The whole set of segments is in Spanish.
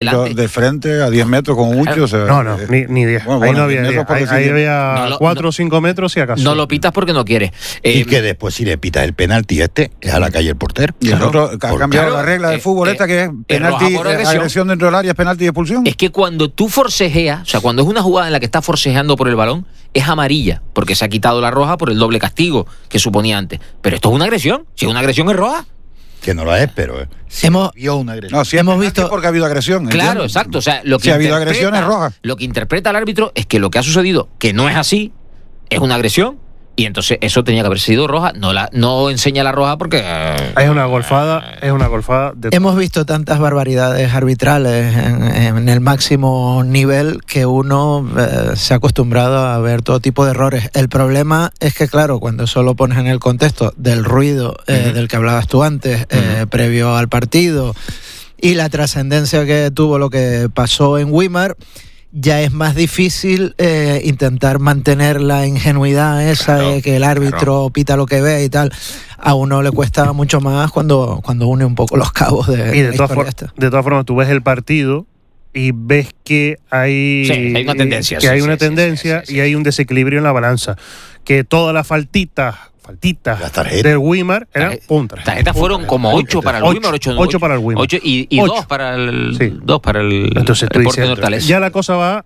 de frente a 10 metros como mucho. O sea, ni 10. Bueno, ahí no había 10. Ahí había 4 o 5 metros y acaso. No lo pitas porque no quieres. Y que después si le pitas el penalti es a la calle el portero. Y el otro ha cambiado la regla del fútbol que es penalti, agresión dentro del área, es penalti y expulsión. Es que cuando tú forcejeas, o sea, cuando es una jugada en la que estás forcejeando por el balón, es amarilla, porque se ha quitado la roja por el doble castigo que suponía antes. Pero esto es una agresión. Si es una agresión es roja. Que no lo es, pero vio una agresión. No, si hemos visto porque ha habido agresión. Claro, exacto. O sea, lo que si ha habido agresión es roja. Lo que interpreta el árbitro es que lo que ha sucedido, que no es así, es una agresión. Y entonces eso tenía que haber sido roja. No enseña la roja porque es una golfada. Hemos visto tantas barbaridades arbitrales en el máximo nivel que uno se ha acostumbrado a ver todo tipo de errores. El problema es que, claro, cuando eso lo pones en el contexto del ruido del que hablabas tú antes, previo al partido, y la trascendencia que tuvo lo que pasó en Weimar, ya es más difícil intentar mantener la ingenuidad esa de que el árbitro pita lo que ve y tal. A uno le cuesta mucho más cuando une un poco los cabos de todas formas, tú ves el partido y ves que hay una tendencia. Y hay un desequilibrio en la balanza. Que todas las faltitas del Weimar eran tarjetas fueron como 8 para el Weimar, 8 para el Weimar. 8 y 2 para el Entonces tú dices, de Hortaleza. Ya la cosa va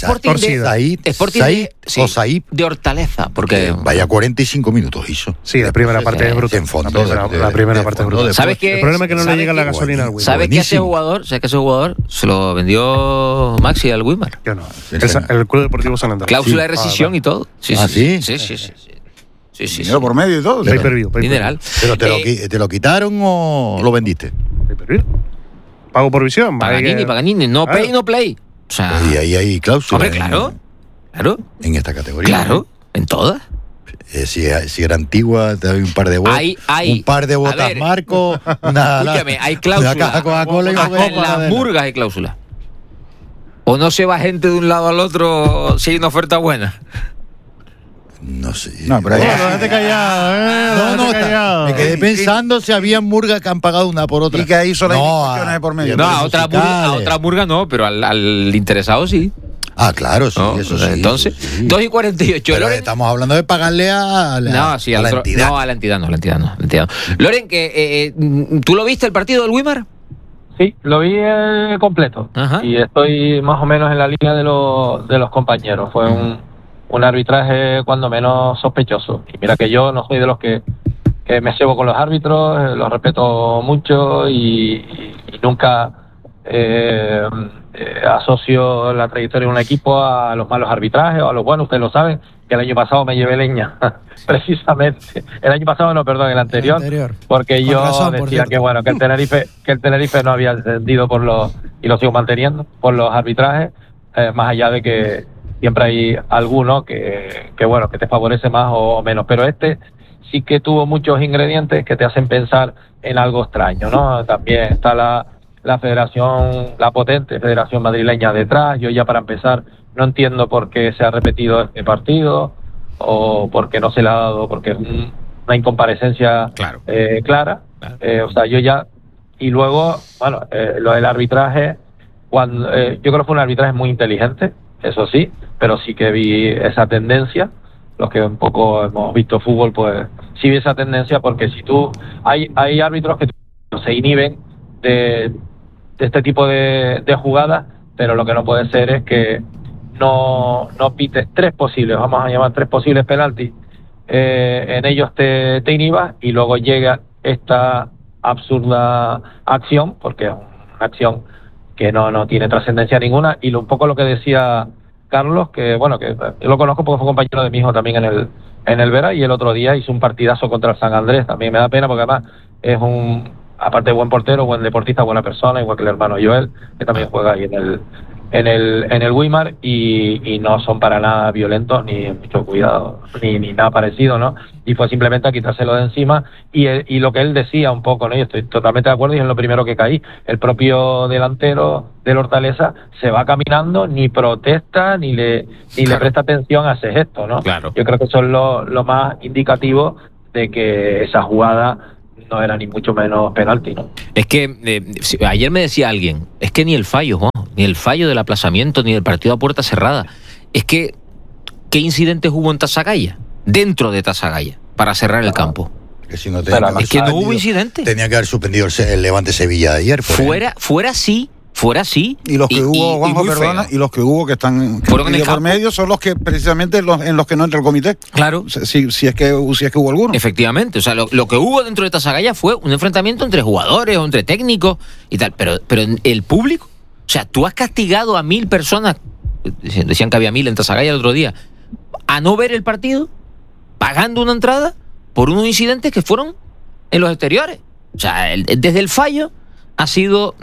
Sporting de Hortaleza, porque vaya 45 minutos hizo. Sí, la primera parte es brutal. La primera parte es brutal. ¿Sabes qué? El problema es que no le llega la gasolina al Weimar. ¿Sabes que ese jugador se lo vendió Maxi al Weimar? Yo no. El Club Deportivo San Andrés. Cláusula de rescisión y todo. Sí. Dinero por medio y todo. Mineral. ¿Pero te lo quitaron o lo vendiste? Pago por visión. Paganini. No pay, no play. O sea, y ahí hay cláusula. Hombre, claro. En esta categoría. Claro, en todas. Si era antigua, te doy un par de botas. Un par de botas Marco. Escúchame, hay cláusula. En las murgas hay cláusula. O no se va gente de un lado al otro si hay una oferta buena. No sé. No, pero déjate callado. Me quedé pensando si había murgas que han pagado una por otra. Y que ahí solo hay discusiones de por medio. No, a otra murga no, pero al interesado sí. Ah, claro, sí, no, eso sí. Entonces, eso sí. 2:48. Pero estamos hablando de pagarle a la entidad. No, a la entidad no. Loren, ¿tú lo viste el partido del Weimar? Sí, lo vi completo. Ajá. Y estoy más o menos en la línea de los compañeros. Fue un arbitraje cuando menos sospechoso. Y mira que yo no soy de los que me cebo con los árbitros, los respeto mucho y nunca asocio la trayectoria de un equipo a los malos arbitrajes o a los buenos. Ustedes lo saben, que el año pasado me llevé leña, precisamente. El anterior, porque yo decía que bueno, que el Tenerife no había descendido y lo sigo manteniendo, por los arbitrajes, más allá de que siempre hay alguno que bueno, que te favorece más o menos, pero este sí que tuvo muchos ingredientes que te hacen pensar en algo extraño, ¿no? También está la federación, la potente Federación Madrileña detrás. Yo ya para empezar no entiendo por qué se ha repetido este partido o por qué no se le ha dado, porque es una incomparecencia clara. O sea, yo ya... Y luego, bueno, lo del arbitraje, yo creo que fue un arbitraje muy inteligente, eso sí, pero sí que vi esa tendencia. Los que un poco hemos visto fútbol, pues sí vi esa tendencia, porque si tú... Hay árbitros que se inhiben de este tipo de jugadas, pero lo que no puede ser es que no pites vamos a llamar tres posibles penaltis, en ellos te inhibas y luego llega esta absurda acción, porque es una acción que no tiene trascendencia ninguna. Y un poco lo que decía Carlos, que bueno, que yo lo conozco porque fue compañero de mi hijo también en el Vera, y el otro ddía hizo un partidazo contra el San Andrés. También me da pena porque además es aparte de buen portero, buen deportista, buena persona, igual que el hermano Joel, que también juega ahí en el Weimar, y no son para nada violentos, ni mucho cuidado, ni nada parecido, ¿no? Y fue simplemente a quitárselo de encima, y lo que él decía un poco, ¿no? Y estoy totalmente de acuerdo, y es lo primero que caí. El propio delantero del Hortaleza se va caminando, ni protesta, ni le presta atención a ese gesto, ¿no? Claro. Yo creo que eso es lo más indicativo de que esa jugada no era ni mucho menos penalti, ¿no? Es que ayer me decía alguien, es que ni el fallo, Juan, ni el fallo del aplazamiento, ni del partido a puerta cerrada. Es que, ¿qué incidentes hubo en Tasagaya? Dentro de Tasagaya, para cerrar el campo. Que si no es que no hubo incidente. Tenía que haber suspendido el Levante Sevilla de ayer. Fuera sí. Y los que hubo, Juanjo, perdona, y los que hubo que están por medio son los que precisamente en los que no entra el comité. Claro. Si es que hubo alguno. Efectivamente. O sea, lo que hubo dentro de Tasagaya fue un enfrentamiento entre jugadores o entre técnicos y tal. Pero el público, o sea, tú has castigado a 1.000 personas, decían que había 1.000 en Tasagaya el otro día, a no ver el partido, pagando una entrada por unos incidentes que fueron en los exteriores. O sea, desde el fallo ha sido,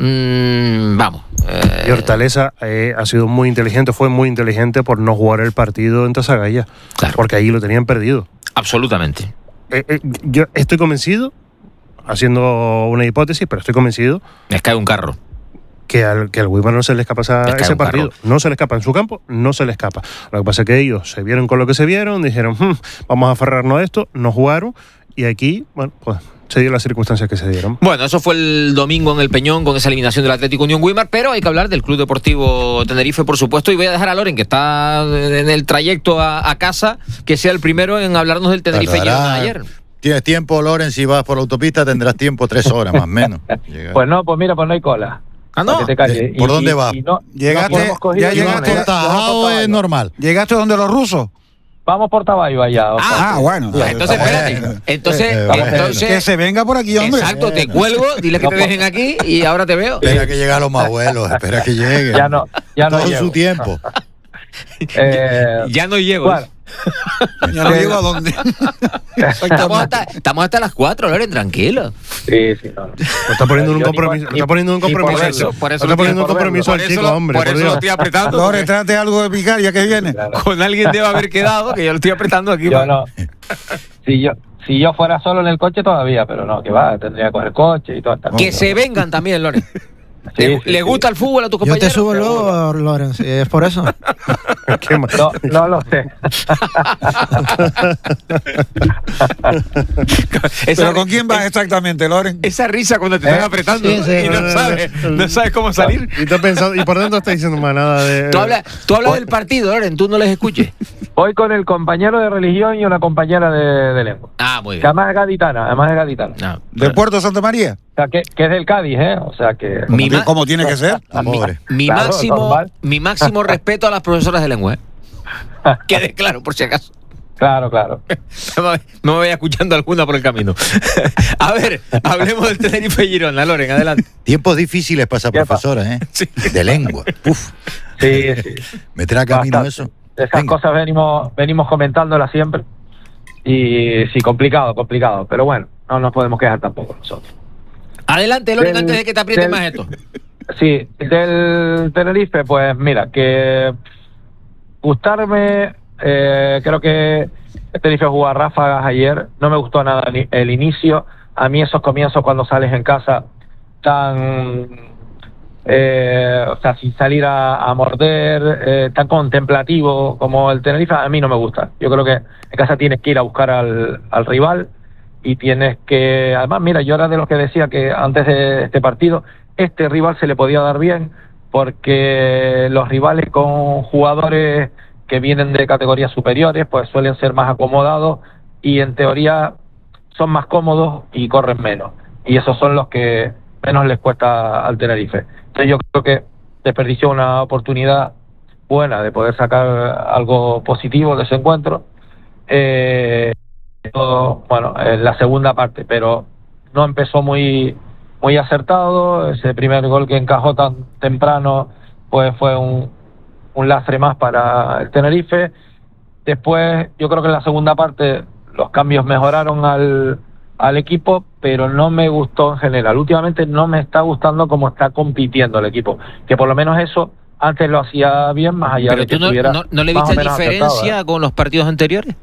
y Hortaleza ha sido muy inteligente, fue muy inteligente por no jugar el partido en Tasagaya, claro, porque ahí lo tenían perdido. Absolutamente. Yo estoy convencido, haciendo una hipótesis, pero estoy convencido. Les cae un carro. Que al Weimar no se le escapa ese partido. Carro. No se le escapa en su campo, no se le escapa. Lo que pasa es que ellos se vieron con lo que se vieron, dijeron, vamos a aferrarnos a esto, no jugaron, y aquí, bueno, pues se dieron las circunstancias que se dieron. Bueno, eso fue el domingo en el Peñón con esa eliminación del Atlético Unión Weimar, pero hay que hablar del Club Deportivo Tenerife, por supuesto, y voy a dejar a Loren, que está en el trayecto a casa, que sea el primero en hablarnos del Tenerife Girona ayer. Tienes tiempo, Loren, si vas por la autopista tendrás tiempo 3 horas más o menos. Pues no, pues mira, pues no hay cola. Ah, no. ¿Por dónde vas? Llegaste, ya llegaste. Es normal. ¿Llegaste donde los rusos? Vamos por Tabayo allá. Bueno. Entonces, espérate. Entonces, que se venga por aquí, hombre. Exacto, te cuelgo, dile que te dejen aquí y ahora te veo. Espera que lleguen los más abuelos, espera que lleguen. Ya no todo en su tiempo. Ya no llego. Bueno. Ya no llego a dónde. Estamos hasta las 4, Loren, tranquilo. Sí, no. Está poniendo un compromiso. Está poniendo un compromiso. Por eso está poniendo un compromiso al chico, hombre. Por eso lo estoy apretando. Loren, trate algo de picar ya que viene. Claro. Con alguien debe haber quedado, que yo lo estoy apretando aquí. Yo no. Si yo fuera solo en el coche todavía, pero no, que va, tendría que coger coche y todo. Que se vengan también, Loren. ¿Le gusta el fútbol a tus compañeros? Yo te subo luego, Loren, si es por eso. No lo sé. ¿Pero con quién vas exactamente, Loren? Esa risa cuando te están apretando y no sabes cómo salir. Y por dentro estás diciendo más nada de... Tú hablas del partido, Loren, tú no les escuches. Voy con el compañero de religión y una compañera de lengua. Muy bien. Que además es gaditana. No. ¿De Puerto Santa María? O sea, que es del Cádiz, O sea, que... ¿Cómo tiene que ser? Mi máximo respeto a las profesoras de lengua, Quede claro, por si acaso. Claro. No me vaya escuchando alguna por el camino. A ver, hablemos del Tenerife Girona, Loren, adelante. Tiempos difíciles para esa profesora, Sí. De lengua. Uf. Sí. Meter a camino eso. Esas cosas venimos comentándolas siempre. Y sí, complicado. Pero bueno, no nos podemos quejar tampoco nosotros. Adelante, Loren, antes de que te apriete más esto. Sí, del Tenerife, pues mira, que gustarme, creo que el Tenerife jugó a ráfagas ayer, no me gustó nada el inicio. A mí esos comienzos cuando sales en casa tan... o sea, sin salir a morder, tan contemplativo como el Tenerife, a mí no me gusta. Yo creo que en casa tienes que ir a buscar al rival y tienes que... Además, mira, yo era de los que decía que antes de este partido, este rival se le podía dar bien, porque los rivales con jugadores que vienen de categorías superiores, pues suelen ser más acomodados y en teoría son más cómodos y corren menos. Y esos son los que menos les cuesta al Tenerife. Entonces yo creo que desperdició una oportunidad buena de poder sacar algo positivo de ese encuentro. En la segunda parte, pero no empezó muy acertado. Ese primer gol que encajó tan temprano pues fue un lastre más para el Tenerife. Después yo creo que en la segunda parte los cambios mejoraron al equipo, pero no me gustó en general. Últimamente no me está gustando cómo está compitiendo el equipo, que por lo menos eso antes lo hacía bien, más allá pero de que tú no le viste diferencia con los partidos anteriores.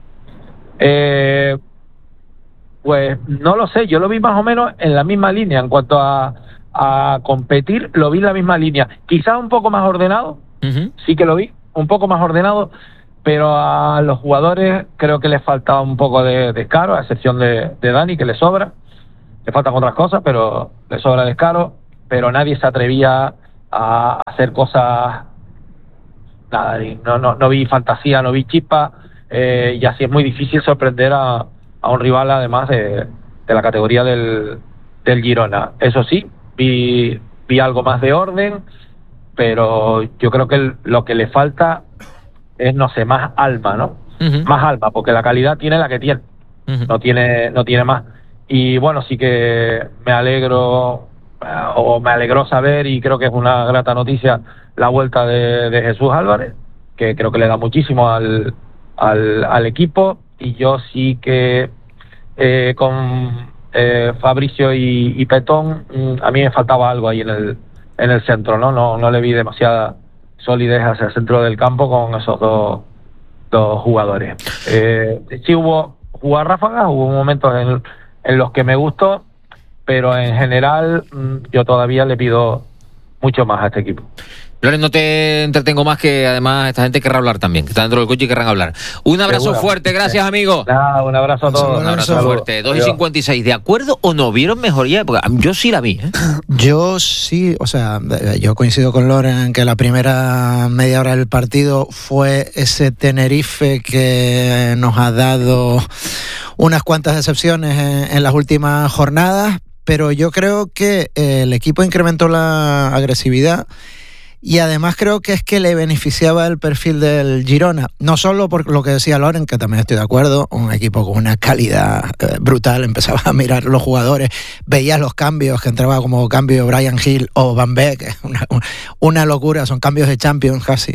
Pues no lo sé, yo lo vi más o menos en la misma línea. En cuanto a competir, lo vi en la misma línea. Quizás un poco más ordenado, sí que lo vi, un poco más ordenado, pero a los jugadores creo que les faltaba un poco de descaro, a excepción de Dani, que le sobra. le faltan otras cosas, pero le sobra descaro, pero nadie se atrevía a hacer cosas, nada, no vi fantasía, no vi chispa, y así es muy difícil sorprender a un rival, además de la categoría del Girona. Eso sí, vi algo más de orden, pero yo creo que lo que le falta es, no sé, más alma, ¿no? Uh-huh. Más alma, porque la calidad tiene la que tiene, uh-huh. no tiene más. Y bueno, sí que me alegró saber, y creo que es una grata noticia, la vuelta de Jesús Álvarez, que creo que le da muchísimo al equipo. Y yo sí que con Fabricio y Petón, a mí me faltaba algo ahí en el centro, no le vi demasiada solidez hacia el centro del campo con esos dos jugadores. Sí hubo ráfagas, hubo momentos en los que me gustó, pero en general yo todavía le pido mucho más a este equipo. Loren, no te entretengo más, que además esta gente querrá hablar también, que está dentro del coche y querrán hablar. Un abrazo fuerte, gracias, amigo. Un abrazo a todos. Un abrazo fuerte. 2:56, ¿de acuerdo o no? ¿Vieron mejoría? Porque yo sí la vi, ¿eh? Yo sí, o sea, yo coincido con Loren en que la primera media hora del partido fue ese Tenerife que nos ha dado unas cuantas decepciones en las últimas jornadas, pero yo creo que el equipo incrementó la agresividad. Y además creo que es que le beneficiaba el perfil del Girona, no solo por lo que decía Loren, que también estoy de acuerdo, un equipo con una calidad brutal, empezaba a mirar los jugadores, veías los cambios, que entraba como cambio Brian Hill o Van Beek, una locura, son cambios de Champions casi.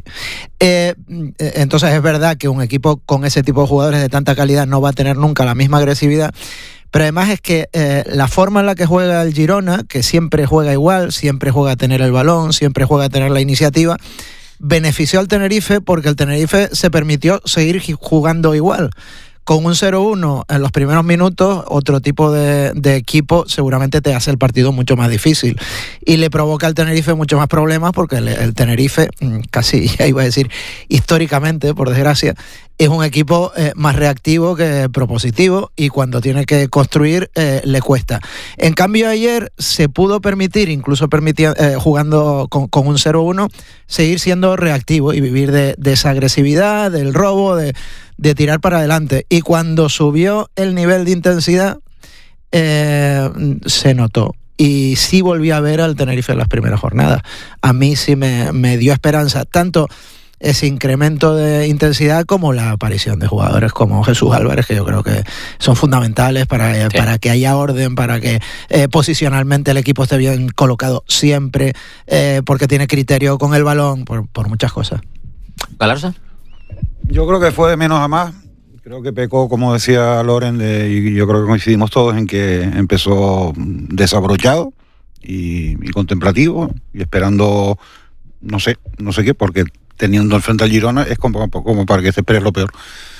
Entonces es verdad que un equipo con ese tipo de jugadores de tanta calidad no va a tener nunca la misma agresividad. Pero además es que la forma en la que juega el Girona, que siempre juega igual, siempre juega a tener el balón, siempre juega a tener la iniciativa, benefició al Tenerife porque el Tenerife se permitió seguir jugando igual. Con un 0-1 en los primeros minutos, otro tipo de equipo seguramente te hace el partido mucho más difícil. Y le provoca al Tenerife mucho más problemas porque el Tenerife, casi ya iba a decir históricamente, por desgracia, es un equipo más reactivo que propositivo, y cuando tiene que construir le cuesta. En cambio ayer se pudo permitir, incluso jugando con un 0-1, seguir siendo reactivo y vivir de esa agresividad, del robo, de tirar para adelante. Y cuando subió el nivel de intensidad se notó. Y sí volví a ver al Tenerife en las primeras jornadas. A mí sí me dio esperanza, tanto ese incremento de intensidad como la aparición de jugadores como Jesús Álvarez, que yo creo que son fundamentales para que haya orden, para que posicionalmente el equipo esté bien colocado siempre, porque tiene criterio con el balón, por muchas cosas. ¿Galarza? Yo creo que fue de menos a más. Creo que pecó, como decía Loren, y yo creo que coincidimos todos en que empezó desabrochado y contemplativo, y esperando no sé qué, porque teniendo al frente al Girona es como para que te esperes lo peor.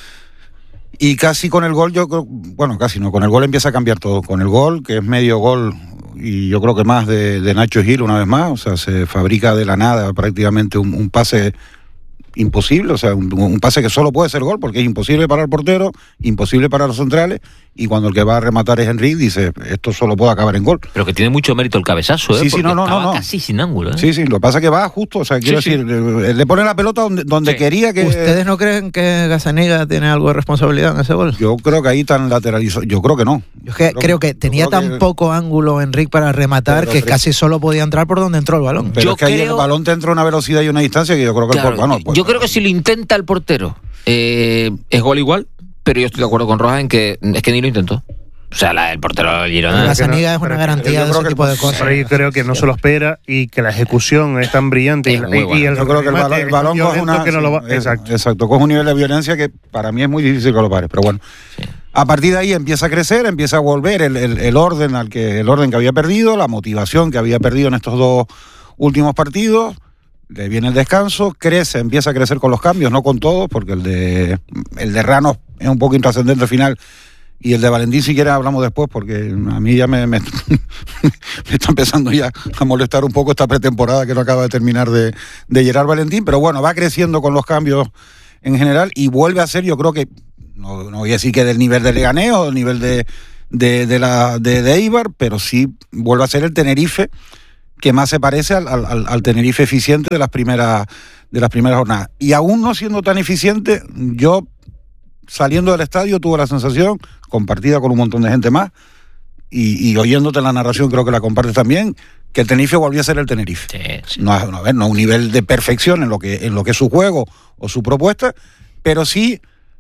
Y casi con el gol, yo creo, bueno, casi no, con el gol empieza a cambiar todo. Con el gol, que es medio gol, y yo creo que más de Nacho Gil una vez más, o sea, se fabrica de la nada prácticamente un pase imposible, o sea, un pase que solo puede ser gol, porque es imposible para el portero, imposible para los centrales, y cuando el que va a rematar es Henry, dice, esto solo puede acabar en gol. Pero que tiene mucho mérito el cabezazo, sí, porque estaba casi sin ángulo. Sí, lo que pasa es que va justo, o sea, quiero decir, le pone la pelota donde quería que... ¿Ustedes no creen que Gazzaniga tiene algo de responsabilidad en ese gol? Yo creo que ahí tan lateralizado, yo creo que no. Yo creo que tenía tan poco ángulo Enrique para rematar que casi solo podía entrar por donde entró el balón. Pero es que ahí el balón te entra a una velocidad y una distancia que yo creo que yo creo que si lo intenta el portero es gol igual, pero yo estoy de acuerdo con Rojas en que es que ni lo intentó. O sea, el portero del Girona... Gazzaniga es una garantía de ese tipo de cosas. Pero yo creo que no se lo espera, y que la ejecución es tan brillante. Yo creo que el balón coge coge un nivel de violencia que para mí es muy difícil que lo pare. Pero bueno, sí. A partir de ahí empieza a crecer, empieza a volver el orden que había perdido, la motivación que había perdido en estos dos últimos partidos. Le viene el descanso, empieza a crecer con los cambios, no con todos, porque el de Ramos es un poco intrascendente al final, y el de Valentín si quieres hablamos después, porque a mí ya me está empezando ya a molestar un poco esta pretemporada que no acaba de terminar de Gerard Valentín, pero bueno, va creciendo con los cambios en general y vuelve a ser, yo creo que, no voy a decir que del nivel de Leganés o del nivel de Eibar, pero sí vuelve a ser el Tenerife que más se parece al Tenerife eficiente de las primeras jornadas. Y aún no siendo tan eficiente, yo saliendo del estadio tuve la sensación, compartida con un montón de gente más, y oyéndote la narración creo que la compartes también, que el Tenerife volvió a ser el Tenerife. Sí. No un nivel de perfección en lo que es su juego o su propuesta, pero sí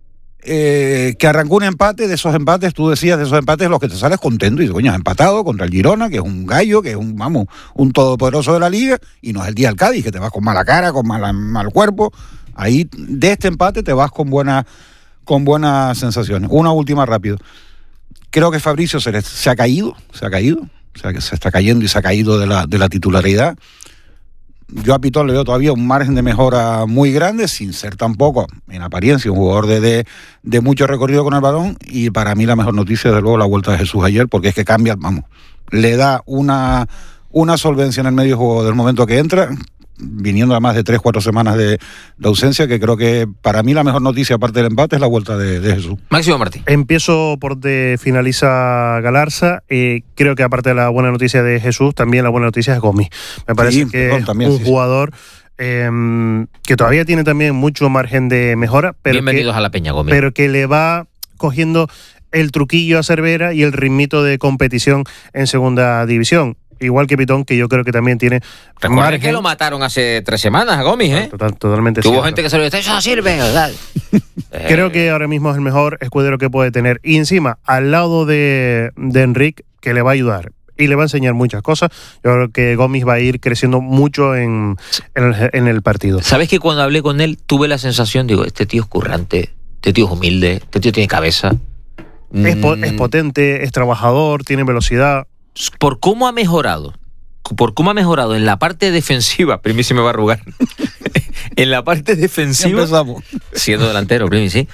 que arrancó un empate. De esos empates, tú decías, de esos empates los que te sales contento y dices, coño, has empatado contra el Girona, que es un gallo, que es un todopoderoso de la liga, y no es el día del Cádiz, que te vas con mala cara, con mal cuerpo. Ahí de este empate te vas con buenas sensaciones. Una última rápido. Creo que Fabricio se ha caído, o sea, que se está cayendo y se ha caído de la titularidad. Yo a Pitón le veo todavía un margen de mejora muy grande, sin ser tampoco, en apariencia, un jugador de mucho recorrido con el balón, y para mí la mejor noticia, desde luego, la vuelta de Jesús ayer, porque es que cambia, le da una solvencia en el medio juego del momento que entra, viniendo a más de 3-4 semanas de ausencia, que creo que para mí la mejor noticia, aparte del empate, es la vuelta de Jesús. Máximo Martín. Empiezo por donde finaliza Galarza. Creo que aparte de la buena noticia de Jesús, también la buena noticia es Gomis. Me parece que es un jugador que todavía tiene también mucho margen de mejora, pero bienvenidos a la Peña, Gomis. Pero que le va cogiendo el truquillo a Cervera y el ritmito de competición en segunda división. Igual que Pitón, que yo creo que también tiene. Recuerda que lo mataron hace 3 semanas a Gomis, ¿eh? Totalmente. Tuvo gente que se lo dijo, eso no sirve, ¿verdad? Creo que ahora mismo es el mejor escudero que puede tener. Y encima, al lado de Enric, que le va a ayudar y le va a enseñar muchas cosas, yo creo que Gomis va a ir creciendo mucho en el partido. ¿Sabes que cuando hablé con él tuve la sensación, digo, este tío es currante, este tío es humilde, este tío tiene cabeza? Es potente, es trabajador, tiene velocidad. Por cómo ha mejorado en la parte defensiva, Primi se me va a arrugar. En la parte defensiva, siendo delantero, Primi, sí.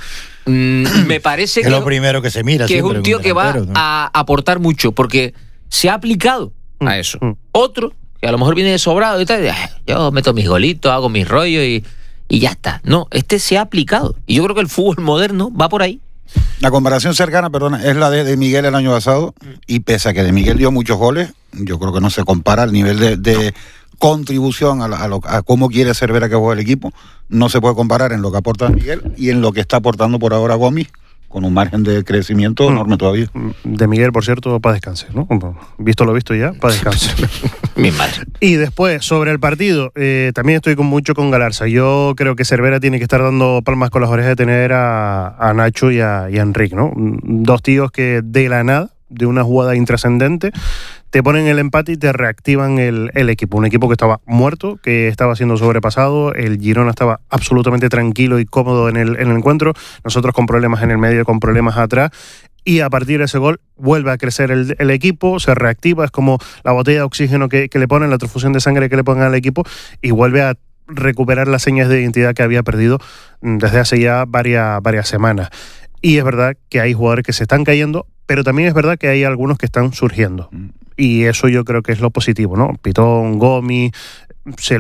Me parece que es lo primero que se mira. Que es un tío que va a aportar mucho, porque se ha aplicado a eso. Otro, que a lo mejor viene de sobrado y tal, yo meto mis golitos, hago mis rollos y ya está. No, este se ha aplicado. Y yo creo que el fútbol moderno va por ahí. La comparación cercana, perdona, es la de Miguel el año pasado, y pese a que de Miguel dio muchos goles, yo creo que no se compara el nivel de contribución a cómo quiere Cervera que juega el equipo. No se puede comparar en lo que aporta Miguel y en lo que está aportando por ahora Gomis, con un margen de crecimiento enorme todavía. De Miguel, por cierto, para descanse, ¿no? Visto lo visto ya, para descanse. Mi madre. Y después, sobre el partido, también estoy mucho con Galarza. Yo creo que Cervera tiene que estar dando palmas con las orejas de tener a Nacho y a Enric, ¿no? Dos tíos que de la nada, de una jugada intrascendente, te ponen el empate y te reactivan el equipo. Un equipo que estaba muerto, que estaba siendo sobrepasado. El Girona estaba absolutamente tranquilo y cómodo en el encuentro. Nosotros con problemas en el medio, con problemas atrás. Y a partir de ese gol vuelve a crecer el equipo, se reactiva. Es como la botella de oxígeno que le ponen, la transfusión de sangre que le ponen al equipo, y vuelve a recuperar las señas de identidad que había perdido desde hace ya varias semanas. Y es verdad que hay jugadores que se están cayendo, pero también es verdad que hay algunos que están surgiendo. Y eso yo creo que es lo positivo, ¿no? Pitón, Gomis, se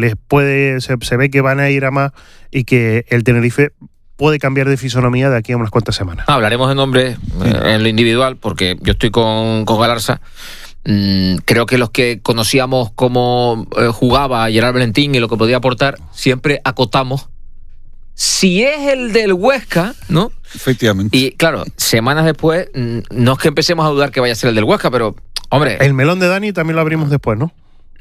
ve que van a ir a más y que el Tenerife puede cambiar de fisonomía de aquí a unas cuantas semanas. Hablaremos de nombres en lo individual, porque yo estoy con Galarza. Creo que los que conocíamos cómo jugaba Gerard Valentín y lo que podía aportar, siempre acotamos. Si es el del Huesca, ¿no? Efectivamente. Y claro, semanas después, no es que empecemos a dudar que vaya a ser el del Huesca, pero, hombre... El melón de Dani también lo abrimos después, ¿no?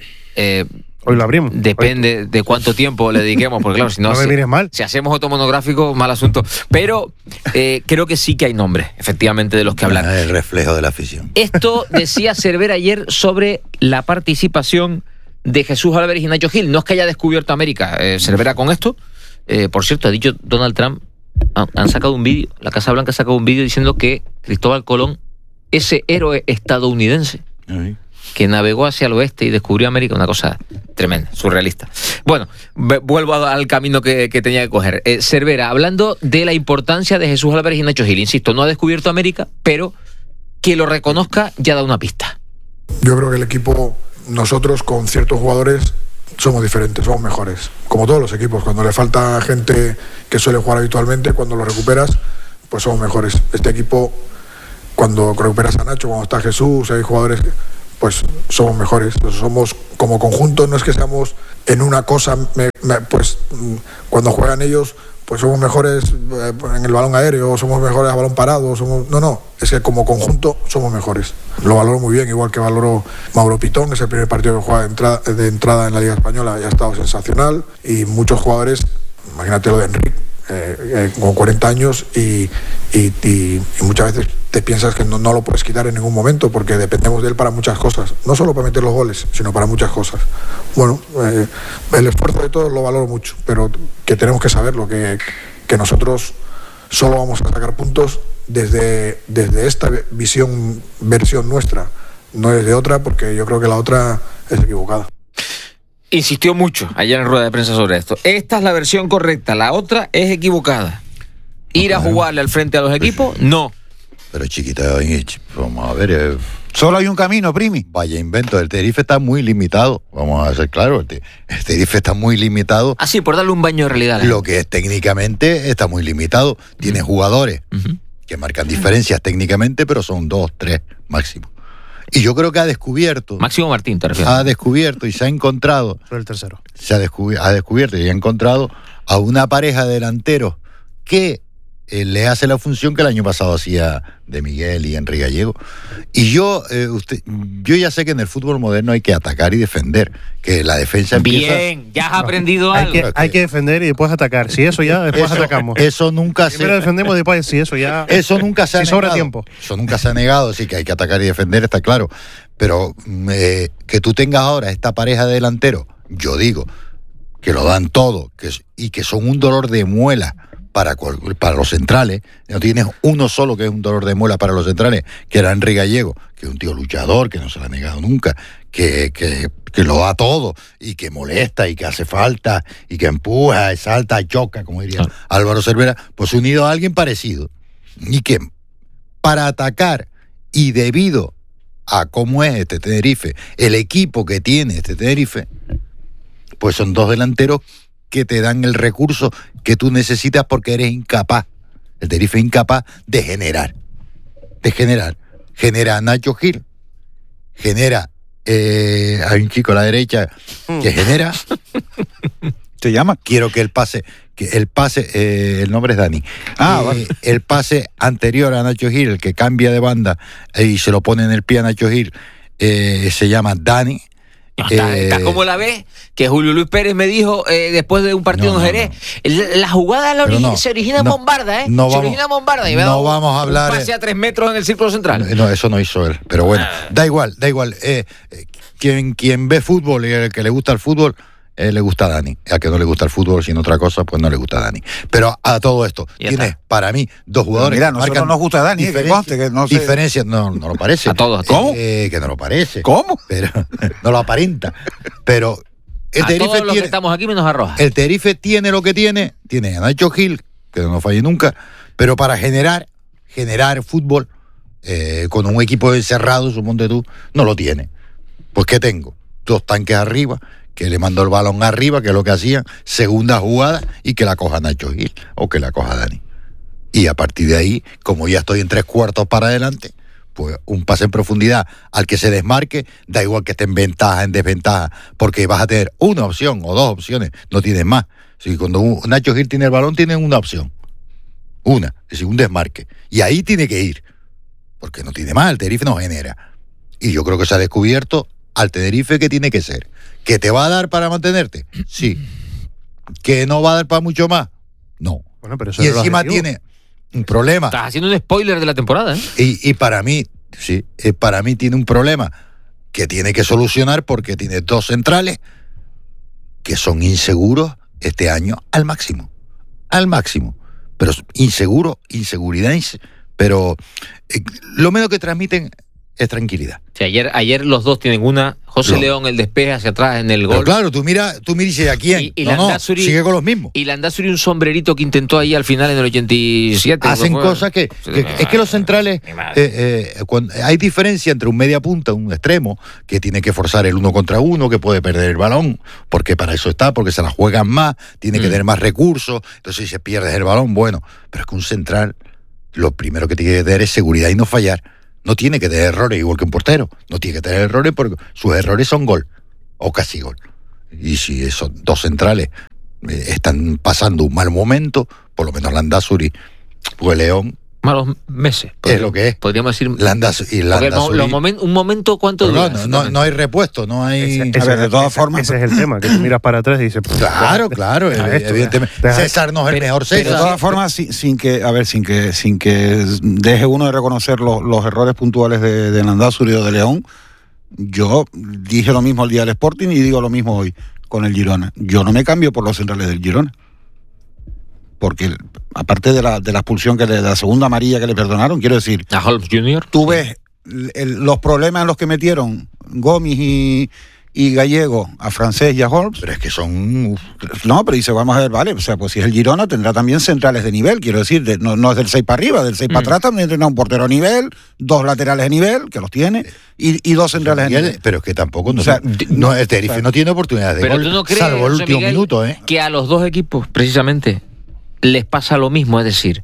Hoy lo abrimos. Depende de cuánto tiempo le dediquemos, porque claro, si no, me mires mal. Si hacemos otro monográfico, mal asunto. Pero creo que sí que hay nombres, efectivamente, de los que hablar. El reflejo de la afición. Esto decía Cervera ayer sobre la participación de Jesús Álvarez y Nacho Gil. No es que haya descubierto América Cervera con esto. Por cierto, ha dicho Donald Trump, han sacado un vídeo, la Casa Blanca ha sacado un vídeo diciendo que Cristóbal Colón, ese héroe estadounidense que navegó hacia el oeste y descubrió América, una cosa tremenda, surrealista. Bueno, vuelvo al camino que tenía que coger. Cervera, hablando de la importancia de Jesús Álvarez y Nacho Gil, insisto, no ha descubierto América, pero que lo reconozca ya da una pista. Yo creo que el equipo, nosotros con ciertos jugadores somos diferentes, somos mejores. Como todos los equipos, cuando le falta gente que suele jugar habitualmente, cuando lo recuperas, pues somos mejores. Este equipo, cuando recuperas a Nacho, cuando está Jesús, hay jugadores, pues somos mejores. Somos como conjunto, no es que seamos en una cosa, pues cuando juegan ellos, pues somos mejores en el balón aéreo, somos mejores a balón parado, no, es que como conjunto somos mejores. Lo valoro muy bien, igual que valoro Mauro Pitón, es el primer partido que juega de entrada en la Liga Española, y ha estado sensacional, y muchos jugadores, imagínate lo de Enrique, con 40 años y muchas veces te piensas que no lo puedes quitar en ningún momento, porque dependemos de él para muchas cosas, no solo para meter los goles, sino para muchas cosas. Bueno, el esfuerzo de todos lo valoro mucho, pero que tenemos que saberlo, que nosotros solo vamos a sacar puntos desde esta versión nuestra, no desde otra, porque yo creo que la otra es equivocada. Insistió mucho ayer en rueda de prensa sobre esto. Esta es la versión correcta, la otra es equivocada. Ir a jugarle al frente a los equipos, no. Pero chiquita, vamos a ver. Solo hay un camino, Primi. Vaya invento, el Tenerife está muy limitado. Vamos a ser claros, el Tenerife está muy limitado. Así, por darle un baño de realidad. Lo que es técnicamente está muy limitado. Tiene jugadores que marcan diferencias técnicamente, pero son 2, 3 máximo. Y yo creo que ha descubierto... Máximo Martín, te refieres. Ha descubierto y se ha encontrado... Soy el tercero. Ha descubierto y ha encontrado a una pareja de delanteros que le hace la función que el año pasado hacía de Miguel y Enrique Gallego. Y yo ya sé que en el fútbol moderno hay que atacar y defender, que la defensa empieza... Bien, ya has aprendido algo. Hay que defender y después atacar. Si eso ya, después atacamos. Eso nunca Primero defendemos y después, si eso ya... Eso nunca se ha negado. Sobra tiempo. Eso nunca se ha negado, sí que hay que atacar y defender, está claro. Pero que tú tengas ahora esta pareja de delanteros, yo digo, que lo dan todo, y que son un dolor de muela para los centrales. No tienes uno solo que es un dolor de muela para los centrales, que era Enrique Gallego, que es un tío luchador, que no se lo ha negado nunca, que lo da todo, y que molesta, y que hace falta, y que empuja, salta, choca, como diría Álvaro Cervera, pues unido a alguien parecido. Y que para atacar, y debido a cómo es este Tenerife, el equipo que tiene este Tenerife, pues son dos delanteros que te dan el recurso que tú necesitas, porque eres incapaz. El Tenerife es incapaz de generar. Genera a Nacho Gil, genera hay un chico a la derecha que genera. ¿Se llama? Quiero que el pase, el nombre es Dani. Vale. El pase anterior a Nacho Gil, el que cambia de banda y se lo pone en el pie a Nacho Gil, se llama Dani. Está como la ves, que Julio Luis Pérez me dijo después de un partido en Jerez, la jugada se origina en Bombarda, se origina en Bombarda, y no vamos a hablar. Un pase a 3 metros en el círculo central. No, eso no hizo él, pero bueno, da igual. Quien ve fútbol y el que le gusta el fútbol, le gusta a Dani. A que no le gusta el fútbol, sino otra cosa, pues no le gusta a Dani. Pero a todo esto, tienes para mí dos jugadores. Mira, nosotros nos gusta a Dani, diferencias, no lo parece. A todos. ¿Cómo? Que no lo parece. ¿Cómo? Pero no lo aparenta. Pero el Tenerife todos los que estamos aquí menos a Roja. El Tenerife tiene lo que tiene a Nacho Gil, que no falle nunca, pero para generar fútbol con un equipo encerrado, suponte tú, no lo tiene. Pues ¿qué tengo? 2 tanques arriba, que le mandó el balón arriba, que es lo que hacían, segunda jugada, y que la coja Nacho Gil, o que la coja Dani. Y a partir de ahí, como ya estoy en 3/4 para adelante, pues un pase en profundidad al que se desmarque, da igual que esté en ventaja, en desventaja, porque vas a tener una opción o 2 opciones, no tienes más. Si cuando Nacho Gil tiene el balón, tiene una opción. Es decir, un desmarque. Y ahí tiene que ir, porque no tiene más, el Tenerife no genera. Y yo creo que se ha descubierto al Tenerife que tiene que ser. ¿Que te va a dar para mantenerte? Sí. ¿Que no va a dar para mucho más? No. Bueno, pero eso y encima tiene un problema. Estás haciendo un spoiler de la temporada, ¿eh? Y para mí, sí, para mí tiene un problema que tiene que solucionar, porque tiene 2 centrales que son inseguros este año al máximo. Pero inseguridad, pero lo menos que transmiten es tranquilidad. Sí, ayer los dos tienen una. José León, el despeje hacia atrás en el gol. Pero claro, tú me dices a quién. Sigue con los mismos. Y Landázuri un sombrerito que intentó ahí al final en el 87. Hacen cosas que es que los centrales, hay diferencia entre un media punta, un extremo, que tiene que forzar el 1 contra 1, que puede perder el balón, porque para eso está, porque se la juegan más, tiene que tener más recursos, entonces si se pierde el balón, bueno, pero es que un central lo primero que tiene que tener es seguridad y no fallar. No tiene que tener errores, igual que un portero. No tiene que tener errores porque sus errores son gol o casi gol. Y si esos dos centrales están pasando un mal momento, por lo menos Landázuri, pues León... Malos meses. Es lo que es. Podríamos decir... Landázuri, un momento, ¿cuánto dura? No hay repuesto, no hay... De todas formas... Ese es el tema, que tú miras para atrás y dices... Claro, evidentemente. César no es el mejor César. De todas formas, sin que deje uno de reconocer los errores puntuales de Landázuri o de León, yo dije lo mismo el día del Sporting y digo lo mismo hoy con el Girona. Yo no me cambio por los centrales del Girona. Porque aparte de la expulsión de la segunda amarilla que le perdonaron, quiero decir, a Holmes Jr. Tú ves los problemas en los que metieron Gomis y Gallego a Francés y a Holmes. Pero es que son... No, pero dice, vamos a ver, vale, o sea, pues si es el Girona tendrá también centrales de nivel, quiero decir, no es del 6 para arriba, del 6 para atrás también tendrá un portero a nivel, 2 laterales de nivel, que los tiene, y 2 centrales de nivel. Pero es que tampoco, el Tenerife no tiene oportunidades de gol, ¿tú no crees, salvo el último Miguel, minuto, que a los dos equipos, precisamente, les pasa lo mismo? Es decir,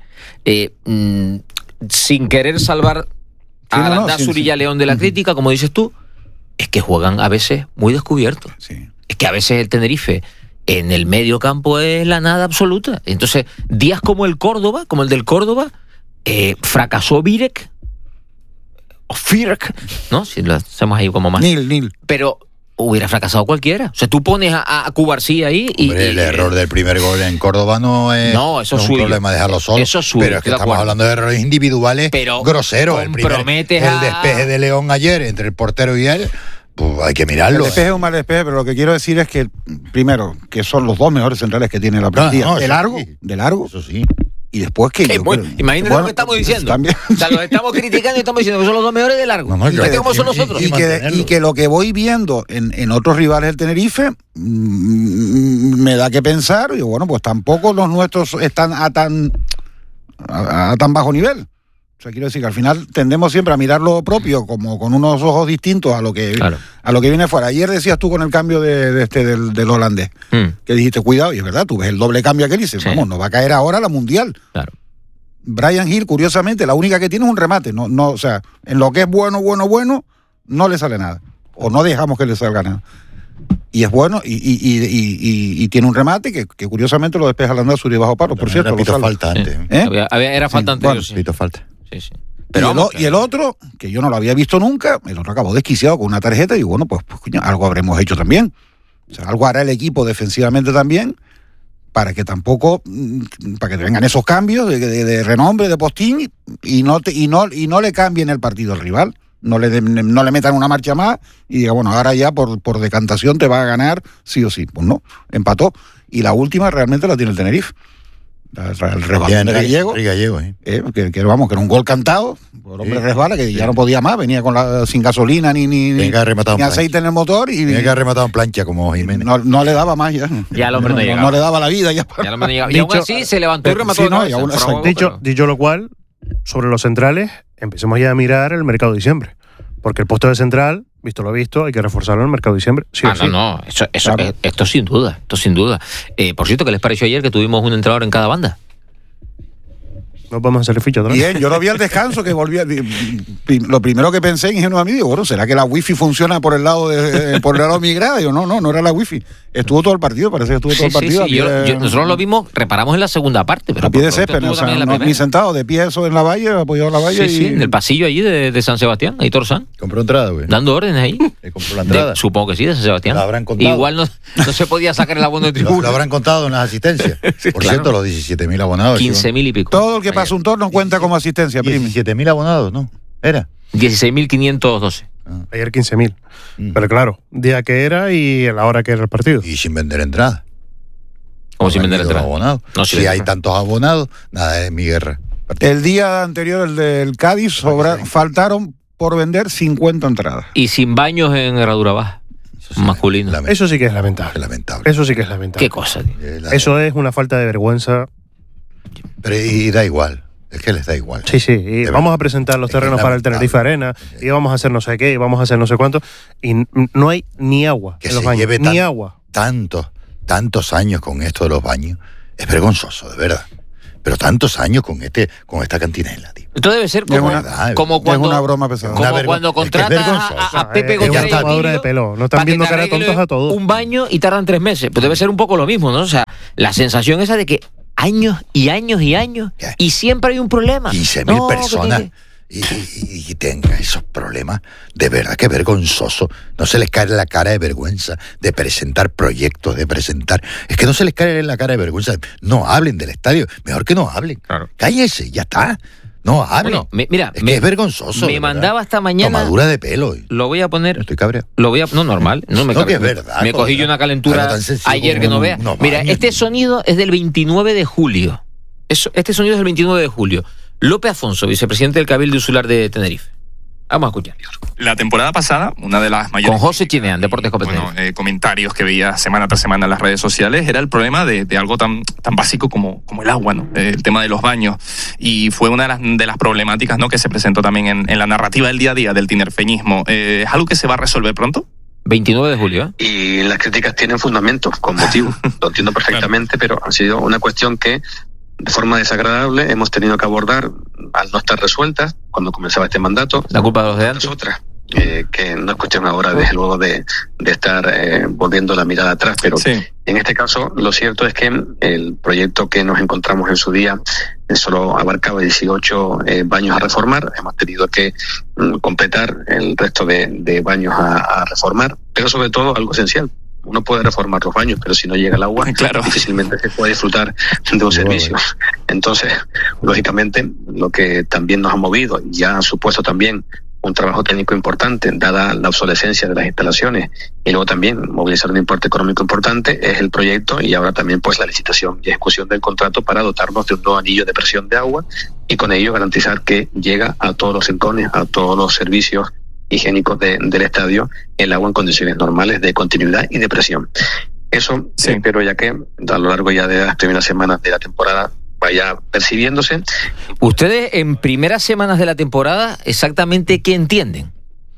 sin querer salvar a Landázuri y a León de la crítica, como dices tú, es que juegan a veces muy descubiertos. Sí. Es que a veces el Tenerife en el medio campo es la nada absoluta. Entonces, días como el del Córdoba, fracasó Virek, o Firk, ¿no? Si lo hacemos ahí como más. Nil. Pero hubiera fracasado cualquiera. O sea, tú pones a Cubarsí ahí y... Hombre, el error del primer gol en Córdoba no es un problema dejarlo solo. Eso es suyo, pero es que estamos hablando de errores individuales groseros. El despeje de León ayer entre el portero y él, pues hay que mirarlo. El despeje es un mal despeje, pero lo que quiero decir es que, primero, que son los 2 mejores centrales que tiene la plantilla. De largo. Eso sí. Y después que imagínate lo que estamos diciendo. También. O sea, los estamos criticando y estamos diciendo que son los 2 mejores de largo. Fíjate cómo son los otros. Y que lo que voy viendo en otros rivales del Tenerife me da que pensar, y bueno, pues tampoco los nuestros están a tan bajo nivel. O sea, quiero decir que al final tendemos siempre a mirar lo propio como con unos ojos distintos a lo que viene fuera. Ayer decías tú con el cambio del holandés, que dijiste, cuidado, y es verdad, tú ves el doble cambio aquel y dices, vamos, nos va a caer ahora la Mundial. Claro. Brian Hill, curiosamente, la única que tiene es un remate. No, o sea, en lo que es bueno, no le sale nada. O no dejamos que le salga nada. Y es bueno, y tiene un remate que curiosamente lo despeja Landázuri bajo paro, por cierto. Era falta antes. Era falta anterior. Pito falta. Sí. Pero y el otro, que yo no lo había visto nunca, el otro acabó desquiciado con una tarjeta y bueno, pues coño, algo habremos hecho también. O sea, algo hará el equipo defensivamente también para que vengan esos cambios de renombre, de postín y no le cambien el partido al rival. No le metan una marcha más y diga, bueno, ahora ya por decantación te va a ganar sí o sí. Pues no, empató. Y la última realmente la tiene el Tenerife. El resbalón de Gallego. Que vamos, que era un gol cantado. El hombre resbala, que ya no podía más. Venía sin gasolina ni aceite en el motor. Y tenía que haber rematado en plancha como Jiménez. No le daba más ya. Ya el hombre no llegaba. No le daba la vida ya. Ya el hombre no llegaba. Y aún así se levantó y remató. Dicho lo cual, sobre los centrales, empecemos ya a mirar el mercado de diciembre. Porque el puesto de central, visto lo visto, hay que reforzarlo en el mercado de diciembre. Sí, no. Esto sin duda. Por cierto, ¿qué les pareció ayer que tuvimos un entrenador en cada banda? No podemos hacer el ficho otra vez. Bien, yo lo vi al descanso, que volvía. Lo primero que pensé ingenuamente, digo, bueno, ¿será que la wifi funciona por el lado de mi grada? Digo, no era la wifi. Estuvo todo el partido, parece que estuvo todo el partido. Sí. Nosotros lo vimos, reparamos en la segunda parte. Pero a pie de césped, ni sentado, de pie eso en la valla, apoyado en la valla. Sí, en el pasillo allí de San Sebastián, ahí Torzán. Compró entrada, güey. Dando órdenes ahí. Compró la entrada. Supongo que sí, de San Sebastián. La habrán contado. Igual no se podía sacar el abono de tribuna. Lo habrán contado en las asistencias. Por cierto, los 17.000 abonados. 15.000 y pico. Todo el que pasa un torneo cuenta como asistencia, primi. 17.000 abonados, ¿no? ¿Era? 16.512. Ayer 15.000. Pero claro, día que era y a la hora que era el partido. Y sin vender entradas. ¿Cómo sin vender entradas? Abonados. No, si hay tantos abonados, nada, es mi guerra. El día anterior, el del Cádiz, faltaron por vender 50 entradas. Y sin baños en herradura baja. Masculino. Eso sí que es lamentable. Eso sí que es lamentable. ¿Qué cosa, tío? Eso es una falta de vergüenza. Pero y da igual. Es que les da igual. Sí. Y vamos a presentar los terrenos para el Tenerife Arena, y vamos a hacer no sé qué, y vamos a hacer no sé cuánto. Y no hay ni agua en los baños. Ni agua. Tantos años con esto de los baños. Es vergonzoso, de verdad. Pero tantos años con esta cantinela, tío. Esto debe ser como cuando... Es una broma pesada. Como cuando contratas a Pepe González de pelo. No están viendo cara tontos a todos. Un baño y tardan 3 meses. Pues debe ser un poco lo mismo, ¿no? O sea, la sensación esa de que años y años y años y siempre hay un problema. 15.000 personas y tengan esos problemas, de verdad que vergonzoso. No se les cae la cara de vergüenza de presentar proyectos, es que no se les cae la cara de vergüenza. No hablen del estadio, mejor que no hablen. Claro. Cállense, ya está. No hablen. Bueno, mira, es vergonzoso. Me mandaba esta mañana. Tomadura de pelo. Lo voy a poner. Estoy cabreado. No, normal. No, que es verdad. Me cogí yo una calentura ayer que no vea. Mira, este sonido es del 29 de julio. Este sonido es del 29 de julio. López Afonso, vicepresidente del Cabildo Insular de Tenerife. Vamos a escuchar. La temporada pasada, una de las mayores... Con José Chinean, Deportes Competentes. Comentarios que veía semana tras semana en las redes sociales, era el problema de algo tan básico como el agua, ¿no? El tema de los baños. Y fue una de las problemáticas, ¿no?, que se presentó también en la narrativa del día a día del tinerfeñismo. ¿Es algo que se va a resolver pronto? 29 de julio. Y las críticas tienen fundamento, con motivo. Lo entiendo perfectamente, claro. Pero ha sido una cuestión que de forma desagradable hemos tenido que abordar al no estar resueltas cuando comenzaba este mandato. La culpa de los de antes. Otras que no es cuestión ahora desde luego de estar volviendo la mirada atrás, pero sí. En este caso lo cierto es que el proyecto que nos encontramos en su día solo abarcaba 18 baños a reformar. Hemos tenido que completar el resto de baños a reformar, pero sobre todo algo esencial. Uno puede reformar los baños, pero si no llega el agua, claro, difícilmente se puede disfrutar de un servicio. Entonces, lógicamente, lo que también nos ha movido y ha supuesto también un trabajo técnico importante, dada la obsolescencia de las instalaciones, y luego también movilizar un importe económico importante, es el proyecto y ahora también pues la licitación y ejecución del contrato para dotarnos de un nuevo anillo de presión de agua y con ello garantizar que llega a todos los rincones, a todos los servicios higiénicos del estadio, el agua en condiciones normales de continuidad y de presión. Eso sí. Espero ya que a lo largo ya de las primeras semanas de la temporada vaya percibiéndose. Ustedes en primeras semanas de la temporada, ¿exactamente qué entienden?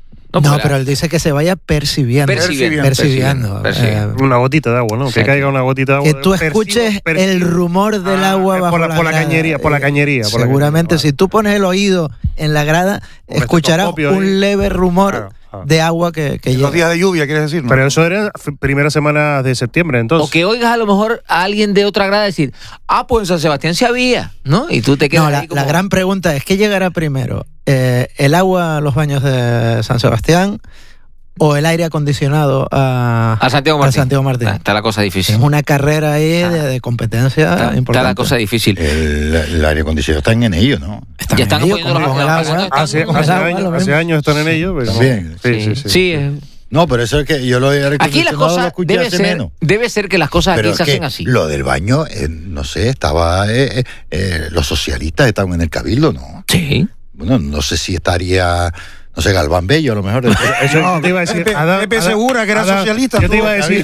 No, pero él dice que se vaya percibiendo. Una gotita de agua, ¿no? Que caiga una gotita de agua. Que tú escuches el rumor del agua bajo por la cañería. Seguramente si tú pones el oído en la grada, escucharás un leve rumor de agua que llega. Los días de lluvia, ¿quieres decir? ¿No? Pero eso era primera semana de septiembre, entonces. O que oigas a lo mejor a alguien de otra grada decir, pues en San Sebastián se había, ¿no? Y tú te quedas la gran pregunta es, ¿qué llegará primero? ¿El agua a los baños de San Sebastián o el aire acondicionado a Santiago Martín? Está la cosa difícil. Es una carrera ahí de competencia importante. Está la cosa difícil. El aire acondicionado están en ello, ¿no? Ya están poniendo los agua. Hace años están en ello. Pero también. Sí. No, pero eso es que yo lo he aquí las cosas debe ser que las cosas pero aquí se hacen así. Lo del baño, no sé, estaba los socialistas estaban en el Cabildo, ¿no? Sí. Bueno, no sé si estaría, no sé, Galván Bello a lo mejor. Eso te iba a decir. Pepe Segura, que era socialista. Yo te iba a decir,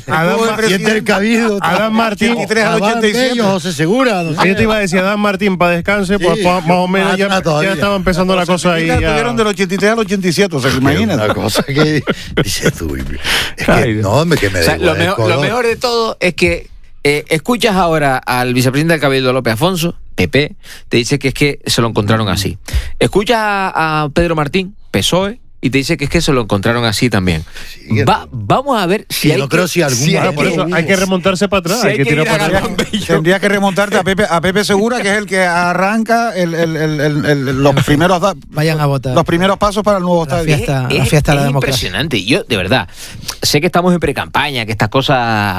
Adán Martín, 83 al 87. José Segura. No sé. Yo te iba a decir, Adán Martín, para descanse, pues más o menos ya estaba empezando la cosa ahí. Estuvieron del 83 al 87, o sea, imagínate. Una cosa que dices tú, es que no, que me da lo mejor de todo es que escuchas ahora al vicepresidente del Cabildo, López Afonso, PP, te dice que es que se lo encontraron así. Escuchas a Pedro Martín, PSOE, y te dice que es que se lo encontraron así también. Vamos a ver si hay no creo si algún por eso hay que remontarse para atrás. Si hay que tirar para atrás. Tendría que remontarte a Pepe Segura, que es el que arranca los primeros vayan a votar. Los primeros pasos para el nuevo estadio. La fiesta de la democracia. Impresionante. Yo, de verdad, sé que estamos en precampaña, que estas cosas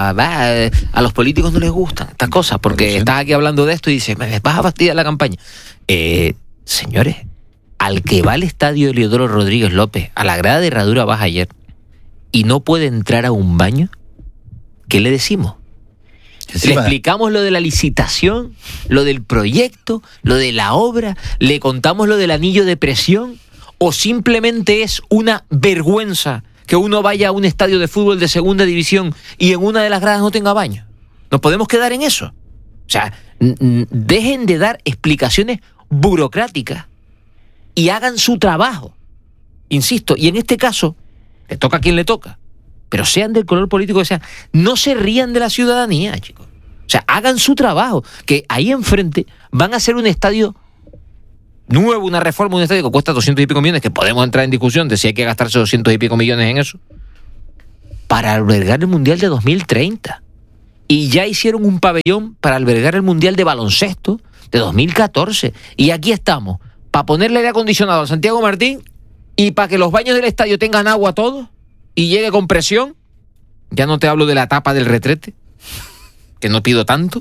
a los políticos no les gustan, estas cosas, porque estás aquí hablando de esto y dices, me vas a fastidiar la campaña. Señores, al que va al estadio Eliodoro Rodríguez López, a la grada de Herradura vas ayer, y no puede entrar a un baño, ¿qué le decimos? Le explicamos lo de la licitación, lo del proyecto, lo de la obra, le contamos lo del anillo de presión, o simplemente es una vergüenza que uno vaya a un estadio de fútbol de segunda división y en una de las gradas no tenga baño. ¿Nos podemos quedar en eso? O sea, dejen de dar explicaciones burocráticas y hagan su trabajo. Insisto, y en este caso, le toca a quien le toca, pero sean del color político que sean, no se rían de la ciudadanía, chicos. O sea, hagan su trabajo, que ahí enfrente van a hacer un estadio nuevo, una reforma, un estadio que cuesta 200 y pico millones, que podemos entrar en discusión de si hay que gastarse 200 y pico millones en eso, para albergar el Mundial de 2030. Y ya hicieron un pabellón para albergar el Mundial de baloncesto de 2014. Y aquí estamos, para ponerle aire acondicionado a Santiago Martín y para que los baños del estadio tengan agua todos y llegue con presión. Ya no te hablo de la tapa del retrete, que no pido tanto,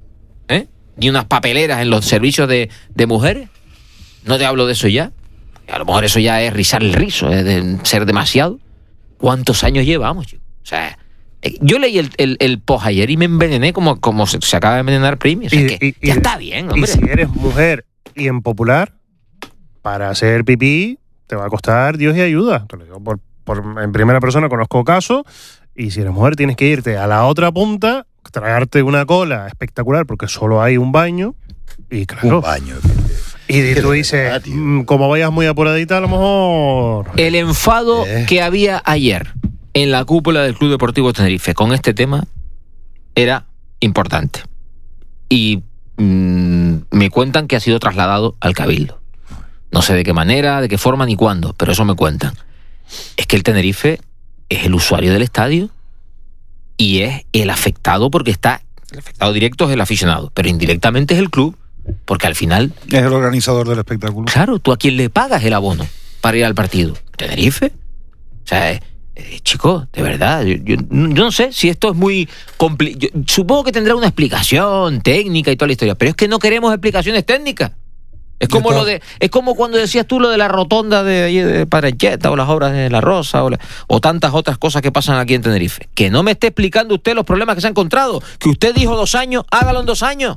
ni unas papeleras en los servicios de mujeres. No te hablo de eso ya. A lo mejor eso ya es rizar el rizo, es de ser demasiado. ¿Cuántos años llevamos, chico? O sea, yo leí el post ayer y me envenené como se acaba de envenenar Primi. O sea, ya está bien, hombre. Y si eres mujer y en popular, para hacer pipí te va a costar Dios y ayuda. Te lo digo en primera persona, conozco casos. Y si eres mujer tienes que irte a la otra punta, tragarte una cola espectacular porque solo hay un baño. Y claro, un baño. Y tú dices, como vayas muy apuradita, a lo mejor... El enfado que había ayer en la cúpula del Club Deportivo Tenerife con este tema era importante. Y me cuentan que ha sido trasladado al Cabildo. No sé de qué manera, de qué forma ni cuándo, pero eso me cuentan. Es que el Tenerife es el usuario del estadio y es el afectado porque el afectado directo es el aficionado, pero indirectamente es el club. Porque al final... Es el organizador del espectáculo. Claro, ¿tú a quién le pagas el abono para ir al partido? ¿Tenerife? O sea, chico, de verdad, yo no sé si esto es muy complicado. Supongo que tendrá una explicación técnica y toda la historia, pero es que no queremos explicaciones técnicas. Es como cuando decías tú lo de la rotonda de Parencheta o las obras de La Rosa o tantas otras cosas que pasan aquí en Tenerife. Que no me esté explicando usted los problemas que se ha encontrado. Que usted dijo 2 años, hágalo en 2 años.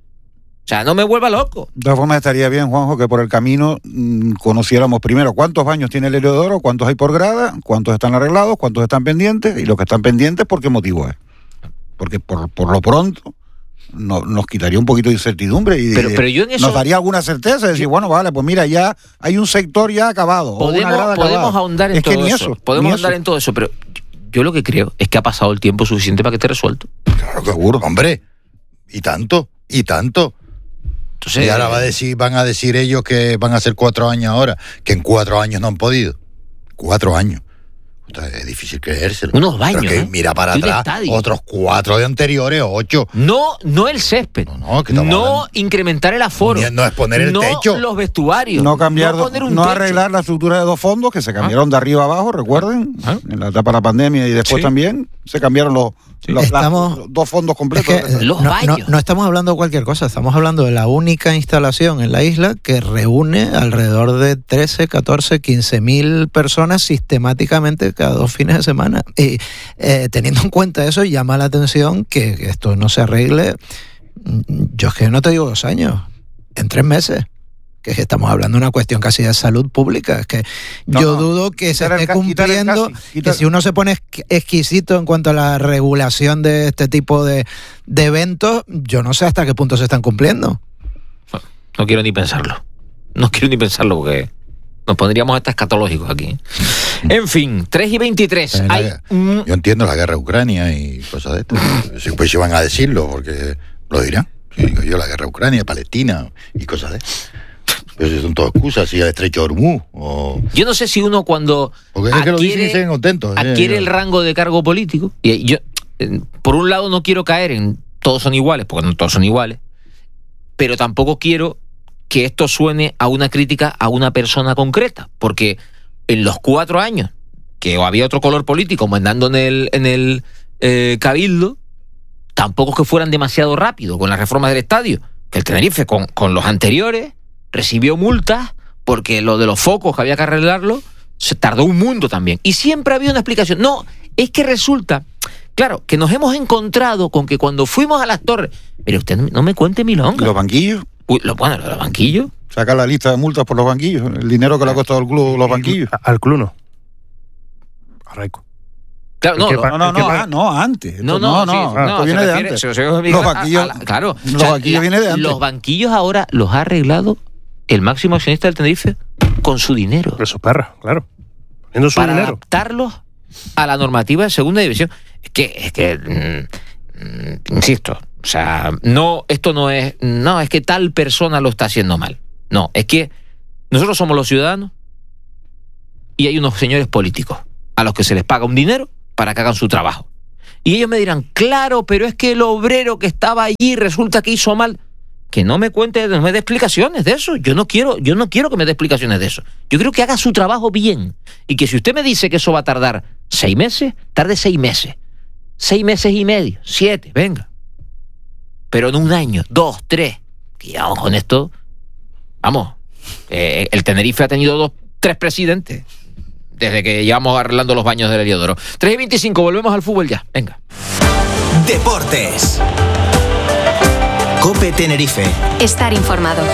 O sea, no me vuelva loco. De todas formas, estaría bien, Juanjo, que por el camino conociéramos primero cuántos baños tiene el Heliodoro, cuántos hay por grada, cuántos están arreglados, cuántos están pendientes, y los que están pendientes, ¿por qué motivo es? Porque por lo pronto nos quitaría un poquito de incertidumbre y pero yo en eso, nos daría alguna certeza de decir, bueno, vale, pues mira, ya hay un sector ya acabado. Podemos ahondar en todo eso. Podemos ahondar en todo eso, pero yo lo que creo es que ha pasado el tiempo suficiente para que esté resuelto. Claro, seguro. Hombre, y tanto. Entonces, y ahora van a decir ellos que van a ser 4 años ahora, que en 4 años no han podido. 4 años. Es difícil creérselo. Unos baños. Pero que mira para atrás, otros 4 de anteriores, 8. No el césped. No incrementar el aforo. No es poner el techo. No los vestuarios. No cambiar, no arreglar la estructura de 2 fondos que se cambiaron de arriba a abajo, recuerden, en la etapa de la pandemia y después también se cambiaron los 2 fondos completos. Es que los baños. No estamos hablando de cualquier cosa, estamos hablando de la única instalación en la isla que reúne alrededor de 13, 14, 15.000 personas sistemáticamente cada 2 fines de semana. Y teniendo en cuenta eso, llama la atención que esto no se arregle. Yo es que no te digo 2 años, en 3 meses. Que estamos hablando de una cuestión casi de salud pública. Es que yo dudo que se esté cumpliendo, que si uno se pone exquisito en cuanto a la regulación de este tipo de eventos, yo no sé hasta qué punto se están cumpliendo. No quiero ni pensarlo. Porque nos pondríamos hasta escatológicos aquí. En fin, 3:23. Yo entiendo la guerra de Ucrania y cosas de estas. Pues se van a decirlo, porque lo dirán. Digo yo, la guerra de Ucrania, Palestina y cosas de estas. Pero son todas excusas, si el estrecho de Hormuz Yo no sé si uno cuando adquiere el rango de cargo político, y yo por un lado no quiero caer en todos son iguales, porque no todos son iguales, pero tampoco quiero que esto suene a una crítica a una persona concreta, porque en los 4 años que había otro color político mandando en el Cabildo, tampoco es que fueran demasiado rápido con las reformas del estadio, que el Tenerife con los anteriores recibió multas porque lo de los focos que había que arreglarlo se tardó un mundo también. Y siempre había una explicación. No, es que resulta, claro, que nos hemos encontrado con que cuando fuimos a las torres... Mire, usted no me cuente milonga. ¿Los banquillos? Lo de los banquillos. Saca la lista de multas por los banquillos. El dinero que le ha costado al club los banquillos. Al club no. A Raico. Claro, no, antes. Esto viene de antes. Los banquillos, claro. Los banquillos viene de antes. Los banquillos ahora los ha arreglado el máximo accionista del Tenerife con su dinero. De su perra, claro. Poniendo su para dinero. Adaptarlos a la normativa de segunda división. Es que insisto, O sea, esto no es que tal persona lo está haciendo mal. No, es que nosotros somos los ciudadanos y hay unos señores políticos a los que se les paga un dinero para que hagan su trabajo. Y ellos me dirán, claro, pero es que el obrero que estaba allí resulta que hizo mal. Que no me dé explicaciones de eso. Yo no quiero que me dé explicaciones de eso. Yo quiero que haga su trabajo bien. Y que si usted me dice que eso va a tardar 6 meses, tarde 6 meses. 6 meses y medio, 7, venga. Pero en 1 año, 2, 3. Que ya con esto, vamos, el Tenerife ha tenido 3 presidentes desde que llevamos arreglando los baños del Heliodoro. 3:25, volvemos al fútbol ya, venga. Deportes. COPE Tenerife. Estar informado.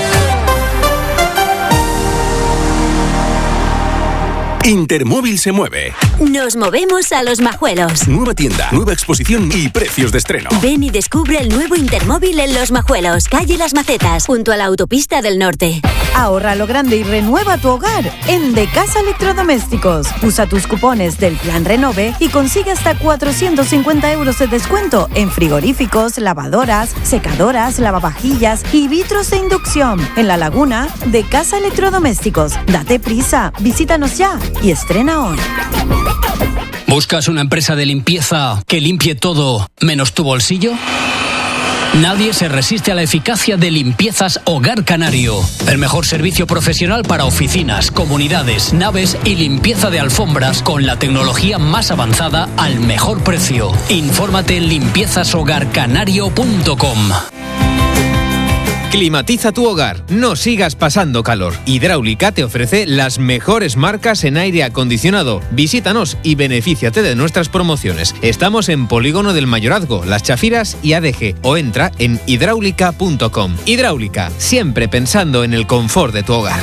Intermóvil se mueve. Nos movemos a Los Majuelos. Nueva tienda, nueva exposición y precios de estreno. Ven y descubre el nuevo Intermóvil en Los Majuelos, calle Las Macetas, junto a la autopista del Norte. Ahorra lo grande y renueva tu hogar en De Casa Electrodomésticos. Usa tus cupones del Plan Renove y consigue hasta 450 euros de descuento en frigoríficos, lavadoras, secadoras, lavavajillas y vitros de inducción. En La Laguna, De Casa Electrodomésticos. Date prisa, visítanos ya y estrena hoy. ¿Buscas una empresa de limpieza que limpie todo menos tu bolsillo? Nadie se resiste a la eficacia de Limpiezas Hogar Canario. El mejor servicio profesional para oficinas, comunidades, naves y limpieza de alfombras con la tecnología más avanzada al mejor precio. Infórmate en limpiezashogarcanario.com. Climatiza tu hogar, no sigas pasando calor. Hidráulica te ofrece las mejores marcas en aire acondicionado. Visítanos y benefíciate de nuestras promociones. Estamos en Polígono del Mayorazgo, Las Chafiras y ADG, o entra en hidráulica.com. Hidráulica, siempre pensando en el confort de tu hogar.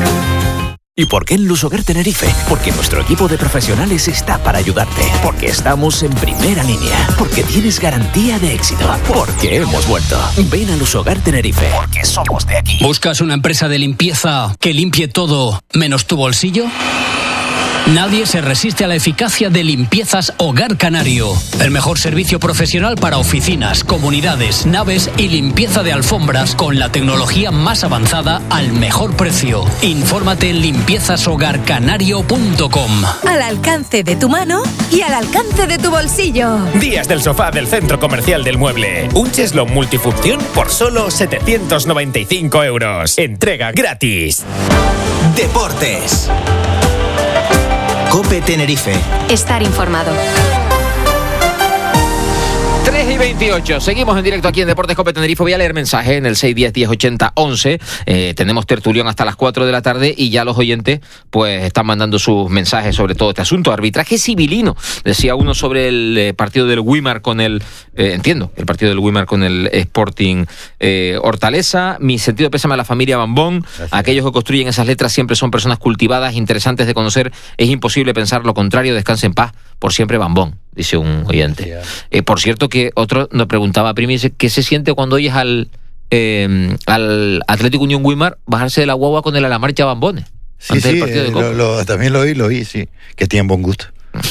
¿Y por qué en Lusoguer Tenerife? Porque nuestro equipo de profesionales está para ayudarte. Porque estamos en primera línea. Porque tienes garantía de éxito. Porque hemos vuelto. Ven a Lusoguer Tenerife. Porque somos de aquí. ¿Buscas una empresa de limpieza que limpie todo menos tu bolsillo? Nadie se resiste a la eficacia de Limpiezas Hogar Canario. El mejor servicio profesional para oficinas, comunidades, naves y limpieza de alfombras con la tecnología más avanzada al mejor precio. Infórmate en limpiezashogarcanario.com. Al alcance de tu mano y al alcance de tu bolsillo. Días del sofá del Centro Comercial del Mueble. Un cheslón multifunción por solo 795 euros. Entrega gratis. Deportes. COPE Tenerife. Estar informado. 3:28, seguimos en directo aquí en Deportes COPE Tenerife. Voy a leer mensaje en el 610-1080-11. Tenemos tertulión hasta las 4 de la tarde y ya los oyentes pues están mandando sus mensajes sobre todo este asunto. Arbitraje civilino, decía uno sobre el partido del Wimar con el partido del Wimar con el Sporting Hortaleza. Mi sentido pésame a la familia Bambón. Gracias. Aquellos que construyen esas letras siempre son personas cultivadas, interesantes de conocer. Es imposible pensar lo contrario. Descanse en paz por siempre, Bambón, dice un oyente. Por cierto, que otro nos preguntaba, Primi, ¿qué se siente cuando oyes al Atlético Unión Wimar bajarse de la guagua con el a la marcha Bambones? Sí, sí, también lo oí, sí, que tienen buen gusto.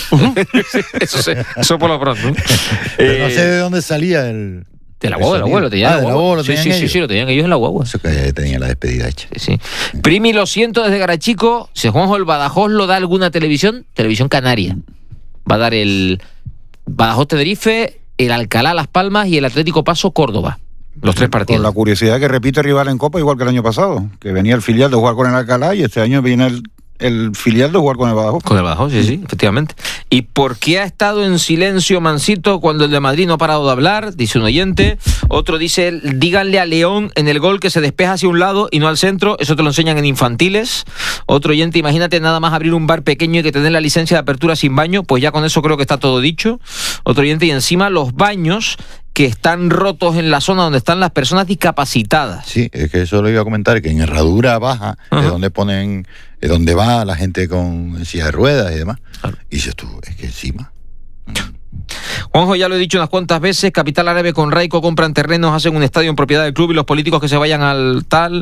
eso por lo pronto. Pero no sé de dónde salía el... De la guagua, lo tenían. Lo tenían ellos. Sí, lo tenían ellos en la guagua. Eso que tenía la despedida hecha. Sí. Primi, lo siento desde Garachico. Si Juanjo el Badajoz lo da alguna televisión canaria. Va a dar el Badajoz Tenerife, el Alcalá Las Palmas y el Atlético Paso Córdoba. Los 3 partidos. Con la curiosidad que repite rival en Copa igual que el año pasado, que venía el filial de jugar con el Alcalá y este año viene el filial de jugar con el Badajoz. Con el Badajoz, sí, efectivamente. ¿Y por qué ha estado en silencio Mansito cuando el de Madrid no ha parado de hablar? Dice un oyente. Otro dice, díganle a León en el gol que se despeja hacia un lado y no al centro. Eso te lo enseñan en infantiles. Otro oyente, imagínate nada más abrir un bar pequeño y que tener la licencia de apertura sin baño. Pues ya con eso creo que está todo dicho. Otro oyente, y encima los baños que están rotos en la zona donde están las personas discapacitadas. Sí, es que eso lo iba a comentar, que en Herradura Baja es donde ponen, es donde va la gente con silla de ruedas y demás. Claro. Y dices tú, es que encima... Juanjo, ya lo he dicho unas cuantas veces, Capital Árabe con Raico compran terrenos, hacen un estadio en propiedad del club y los políticos que se vayan al tal.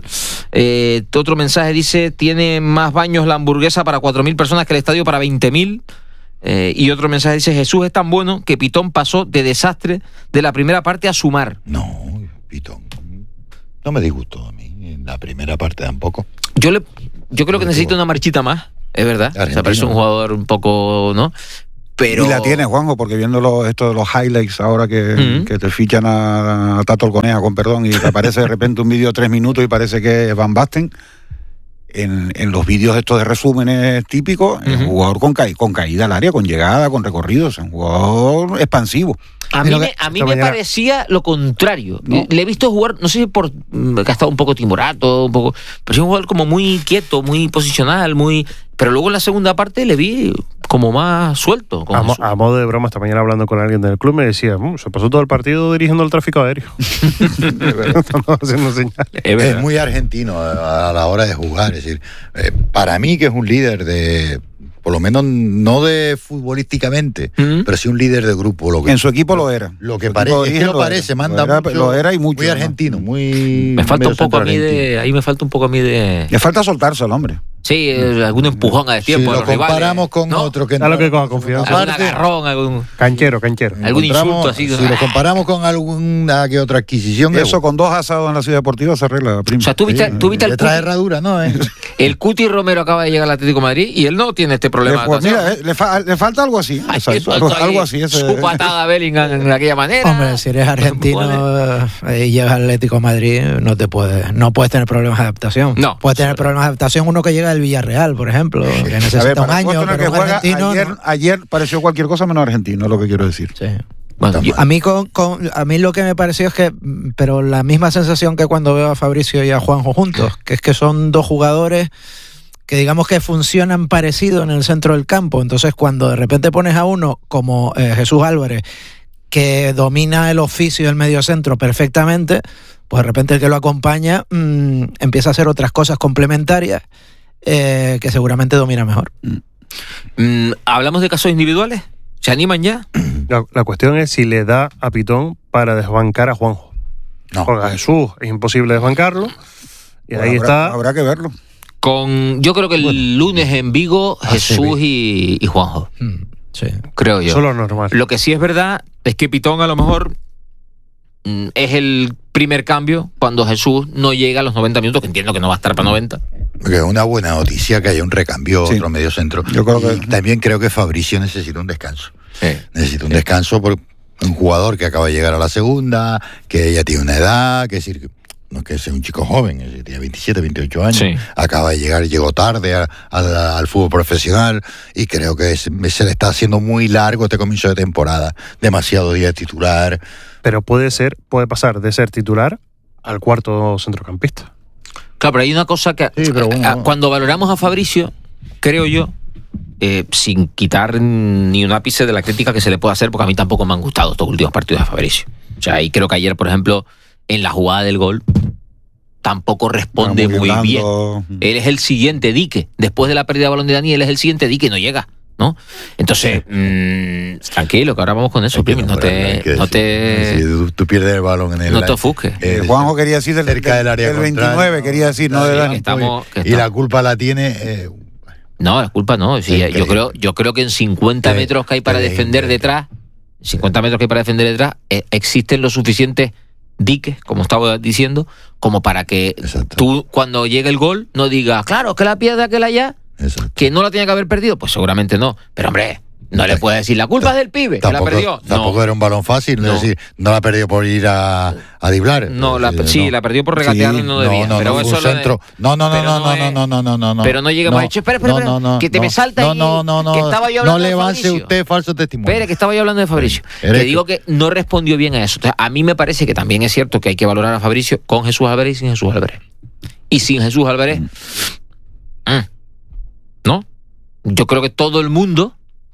Otro mensaje dice, tiene más baños la hamburguesa para 4.000 personas que el estadio para 20.000. Y otro mensaje dice: Jesús es tan bueno que Pitón pasó de desastre de la primera parte a sumar. No, Pitón no me disgustó a mí en la primera parte tampoco. Yo creo que necesita una marchita más, es verdad. O sea, parece un jugador un poco, ¿no? Pero... Y la tiene, Juanjo, porque viendo esto de los highlights ahora que te fichan a Tato Alconeja, con perdón, y te aparece de repente un vídeo de 3 minutos y parece que es Van Basten. En los vídeos estos de resúmenes típicos, es un jugador con caída al área, con llegada, con recorridos, es un jugador expansivo. A mí me parecía lo contrario. ¿No? Le he visto jugar, no sé si por que ha estado un poco timorato, pero es un jugador como muy quieto, muy posicional, pero luego en la segunda parte le vi como más suelto. A modo de broma, esta mañana hablando con alguien del club me decía, se pasó todo el partido dirigiendo el tráfico aéreo. Estamos haciendo señales. Es muy argentino a la hora de jugar. Es decir, para mí que es un líder de... Por lo menos no de futbolísticamente, pero sí un líder de grupo. En su equipo lo era. Lo que parece, es que lo parece, manda mucho. Lo era y mucho. Muy argentino, muy... Me falta un poco a mí de... Ahí me falta un poco a mí de... Le falta soltarse al hombre. Sí, algún empujón a destiempo. Si lo comparamos con otro que... A lo que con confianza. Algún agarrón, algún... Canchero. Algún insulto así. Si lo comparamos con alguna que otra adquisición... Eso con 2 asados en la Ciudad Deportiva se arregla, primo. O sea, tú viste el... trae herradura, ¿no? El Cuti Romero acaba de llegar al Atlético de Madrid y él no tiene este problema. Le falta algo así. Algo así. Su patada a Bellingham de aquella manera. Hombre, si eres argentino y llegas al Atlético de Madrid, no puedes tener problemas de adaptación. No. Puedes tener problemas de adaptación uno que llega del Villarreal, por ejemplo, que necesita un año, pero un argentino... Ayer pareció cualquier cosa menos argentino, es lo que quiero decir. Sí. Bueno, a mí lo que me pareció es que, pero la misma sensación que cuando veo a Fabricio y a Juanjo juntos, que es que son 2 jugadores que digamos que funcionan parecido en el centro del campo. Entonces cuando de repente pones a uno como Jesús Álvarez, que domina el oficio del mediocentro perfectamente, pues de repente el que lo acompaña empieza a hacer otras cosas complementarias que seguramente domina mejor. ¿Hablamos de casos individuales? ¿Se animan ya? La cuestión es si le da a Pitón para desbancar a Juanjo. No. Porque a Jesús es imposible desbancarlo. Y ahí está. Habrá que verlo. Yo creo que el lunes en Vigo, Jesús y Juanjo. Sí. Creo yo. Eso es lo normal. Lo que sí es verdad es que Pitón a lo mejor es el primer cambio cuando Jesús no llega a los 90 minutos, que entiendo que no va a estar para 90. Es una buena noticia que haya un recambio, otro medio centro. Yo creo que... También creo que Fabricio necesita un descanso. Sí. Necesita un descanso por un jugador que acaba de llegar a la segunda, que ya tiene una edad, que decir, no es que sea un chico joven, es decir, tiene 27, 28 años, acaba de llegar, llegó tarde al fútbol profesional y creo que se le está haciendo muy largo este comienzo de temporada, demasiado día de titular. Pero puede pasar de ser titular al cuarto centrocampista. Claro, pero hay una cosa que cuando valoramos a Fabricio, creo yo, sin quitar ni un ápice de la crítica que se le puede hacer, porque a mí tampoco me han gustado estos últimos partidos de Fabricio. O sea, y creo que ayer, por ejemplo, en la jugada del gol, tampoco responde muy bien. Él es el siguiente dique. Después de la pérdida de balón de Dani, él es el siguiente dique y no llega, ¿no? Entonces, tranquilo, que ahora vamos con eso, Primi. Si tú pierdes el balón en el... No te ofusques. Juanjo quería decir cerca del área del 29, quería decir, no de Dani. Y la culpa la tiene... No, la culpa no. Sí, yo creo que en 50 metros que hay para defender detrás, existen los suficientes diques, como estaba diciendo, como para que tú, cuando llegue el gol, no digas, claro, que la pierde aquel allá, que no la tenía que haber perdido. Pues seguramente no. Pero, hombre, no le puedes decir, la culpa es del pibe, que la perdió. Tampoco era un balón fácil, no. Es decir, no la perdió por ir a driblar. No, la perdió por regatear y no debía. Pero eso centro. No. Pero no lleguemos a hecho. Espera, que te me salta ahí. Que estaba yo hablando no le avance usted falso testimonio. Espera, que estaba yo hablando de Fabricio. Que digo que no respondió bien a eso. Entonces, a mí me parece que también es cierto que hay que valorar a Fabricio con Jesús Álvarez y sin Jesús Álvarez. Y sin Jesús Álvarez, ¿no? Yo creo que todo el mundo,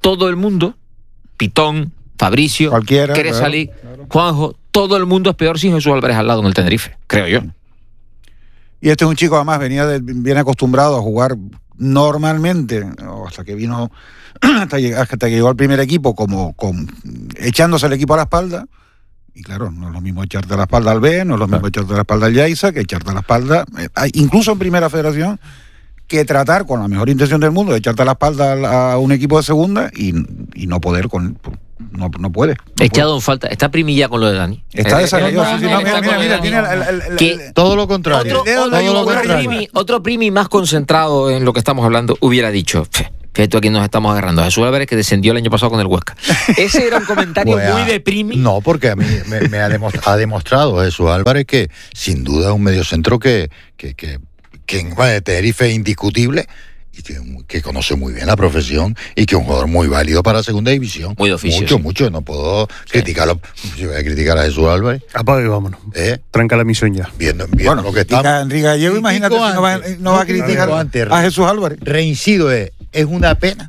Pitón, Fabricio, cualquiera, quiere salir, Juanjo, todo el mundo es peor sin Jesús Álvarez al lado en el Tenerife, creo yo. Y este es un chico, además, viene acostumbrado a jugar normalmente, hasta que vino, hasta que llegó al primer equipo, como echándose el equipo a la espalda. Y claro, no es lo mismo echarte a la espalda al B, no es lo mismo echarte a la espalda al Yaiza, que echarte a la espalda, incluso en Primera Federación, que tratar con la mejor intención del mundo de echarte a la espalda a un equipo de segunda y no poder con... No puede. Echado en falta. Está Primi ya con lo de Dani. Está desarrollado. Mira, tiene todo lo contrario. Otro Primi más concentrado en lo que estamos hablando hubiera dicho... Que esto aquí nos estamos agarrando. Jesús Álvarez, que descendió el año pasado con el Huesca. Ese era un comentario muy de Primi. No, porque a mí me ha demostrado Jesús Álvarez que sin duda es un mediocentro que en Tenerife es indiscutible y que conoce muy bien la profesión y que es un jugador muy válido para la segunda división. Muy de oficio. Mucho. No puedo criticarlo. Si voy a criticar a Jesús Álvarez. Apaga y vámonos. Tranca la misión ya. Viendo bueno, lo que está. Enrique Gallego, imagínate si no va a criticar a Jesús Álvarez. Reincido, es una pena.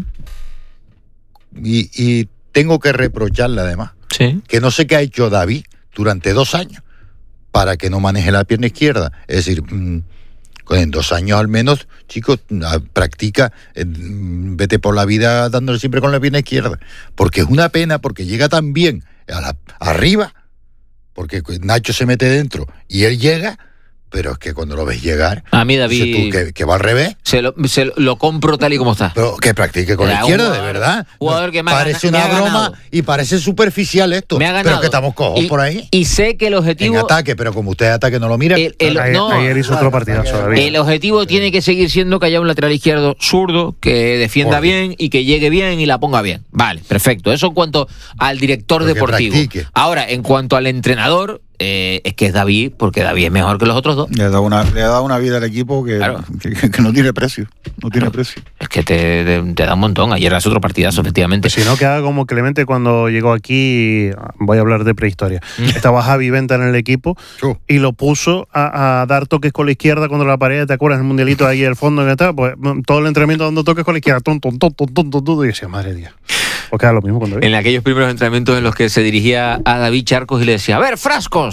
Y tengo que reprocharle además que no sé qué ha hecho David durante 2 años para que no maneje la pierna izquierda. Es decir, en 2 años al menos, chicos, practica, vete por la vida dándole siempre con la pierna izquierda. Porque es una pena, porque llega tan bien arriba, porque Nacho se mete dentro y él llega... Pero es que cuando lo ves llegar, a mí David tú que va al revés, se lo compro tal y como está. Pero que practique con la izquierda, de verdad. Jugador que parece una broma y parece superficial esto. Pero que estamos cojos por ahí. Y sé que el objetivo en ataque, pero como usted ataque no lo mira. Ayer hizo otro partidazo, David. El objetivo tiene que seguir siendo que haya un lateral izquierdo zurdo que defienda bien y que llegue bien y la ponga bien. Vale, perfecto. Eso en cuanto al director deportivo. Ahora, en cuanto al entrenador, es que es David, porque David es mejor que los otros dos. Le ha dado una vida al equipo que no tiene precio. No tiene precio. Es que te da un montón. Ayer hace otro partidazo, efectivamente. Si no, que haga como Clemente cuando llegó aquí. Voy a hablar de prehistoria. Estaba Javi Venta en el equipo y lo puso a dar toques con la izquierda contra la pared. ¿Te acuerdas? El mundialito ahí al fondo que estaba. Pues todo el entrenamiento dando toques con la izquierda. Y decía, madre mía. Porque era lo mismo con David. En aquellos primeros entrenamientos en los que se dirigía a David Charcos y le decía, a ver, frascos.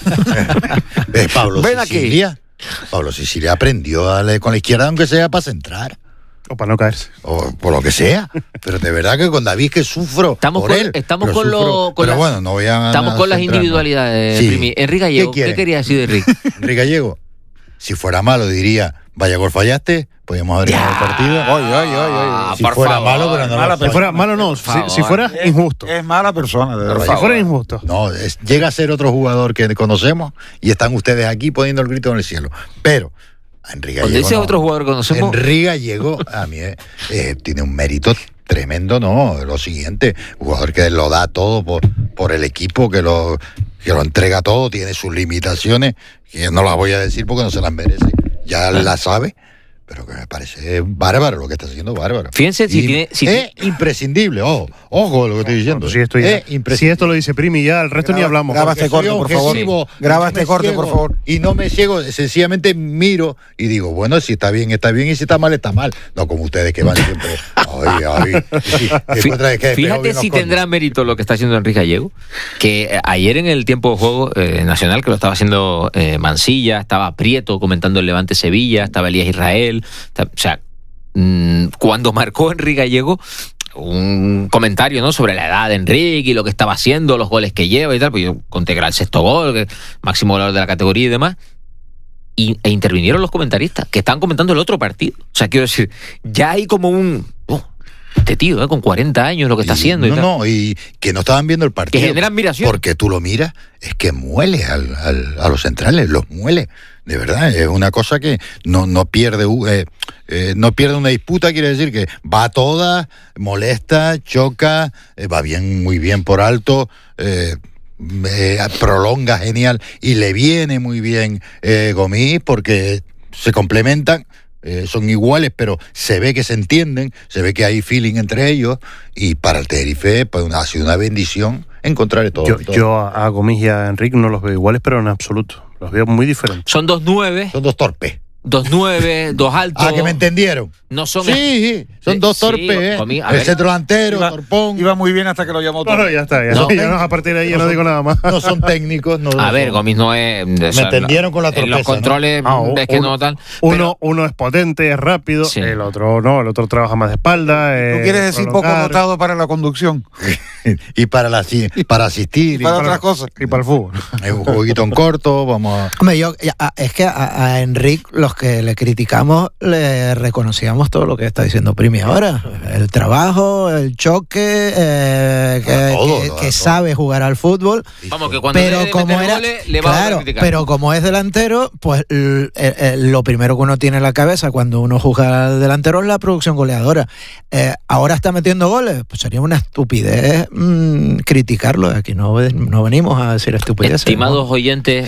Pablo ven Sicilia. aquí. Pablo Sicilia aprendió a darle con la izquierda aunque sea para centrar. O para no caerse. O por lo que sea. Pero de verdad que con David que sufro por él. Estamos con las individualidades. Sí. Primi. Enrique Gallego, ¿qué quería decir de Enrique? Enrique Gallego, si fuera malo diría, vaya gol fallaste, podríamos haber ganado el partido. Si fuera favor, malo, pero no si fuera malo, no. Si fuera injusto. Es mala persona, de verdad. Si fuera injusto. No, llega a ser otro jugador que conocemos y están ustedes aquí poniendo el grito en el cielo. Pero Enrique Gallego. Cuando dice otro jugador que conocemos. Enrique Gallego, a mí tiene un mérito tremendo, ¿no? Lo siguiente, jugador que lo da todo por el equipo, que lo entrega todo, tiene sus limitaciones, que no las voy a decir porque no se las merece. Ya la sabe, pero que me parece bárbaro lo que está haciendo, bárbaro. Fíjense es imprescindible, ojo lo que estoy diciendo. Si esto lo dice Primi, ya el resto ni hablamos. Graba este corte, por favor. Graba este corte, por favor. Y no me ciego, sencillamente miro y digo, bueno, si está bien, está bien, y si está mal, está mal. No como ustedes que van siempre. Fíjate si tendrá mérito lo que está haciendo Enrique Gallego, que ayer en el tiempo de juego nacional, que lo estaba haciendo Mansilla, estaba Prieto comentando el Levante Sevilla, estaba Elías Israel, o sea, cuando marcó Enrique Gallego un comentario, ¿no?, sobre la edad de Enrique y lo que estaba haciendo, los goles que lleva y tal, pues yo conté que era el 6º gol, que máximo goleador de la categoría y demás. E intervinieron los comentaristas que estaban comentando el otro partido. O sea, quiero decir, ya hay como este tío, con 40 años lo que está haciendo. Y que no estaban viendo el partido. Que genera admiración. Porque tú lo miras, es que muele a los centrales, los muele. De verdad, es una cosa que no pierde una disputa, quiere decir que va a todas, molesta, choca, va bien, muy bien por alto, prolonga genial y le viene muy bien Gomis porque se complementan, son iguales pero se ve que se entienden, se ve que hay feeling entre ellos y para el Tenerife pues, ha sido una bendición encontrar todo. Yo a Gomis y a Enrique no los veo iguales pero en absoluto, los veo muy diferentes. Son 2 9. Son 2 torpes. 2 9, 2 altos. Que me entendieron. No son. Sí, Son dos torpes, el centro delantero, Torpón. Iba muy bien hasta que lo llamó todo. No, ya está. A partir de ahí no digo nada más. No son técnicos. A ver, Gomis no es... Me entendieron con la torpeza. En los controles ves que no tal. Uno es potente, es rápido, el otro no, el otro trabaja más de espalda. ¿Tú quieres decir poco notado para la conducción? Y para asistir. Y para otras cosas. Y para el fútbol. Un jueguito en corto, vamos a... Hombre, es que a Enric, los que le criticamos, le reconocíamos todo lo que está diciendo Primi ahora. El trabajo, el choque, que sabe jugar al fútbol. Vamos, que cuando le va a criticar. Pero como es delantero, pues lo primero que uno tiene en la cabeza cuando uno juega al delantero es la producción goleadora. Ahora está metiendo goles, pues sería una estupidez criticarlo. Aquí no venimos a decir estupideces. Estimados oyentes,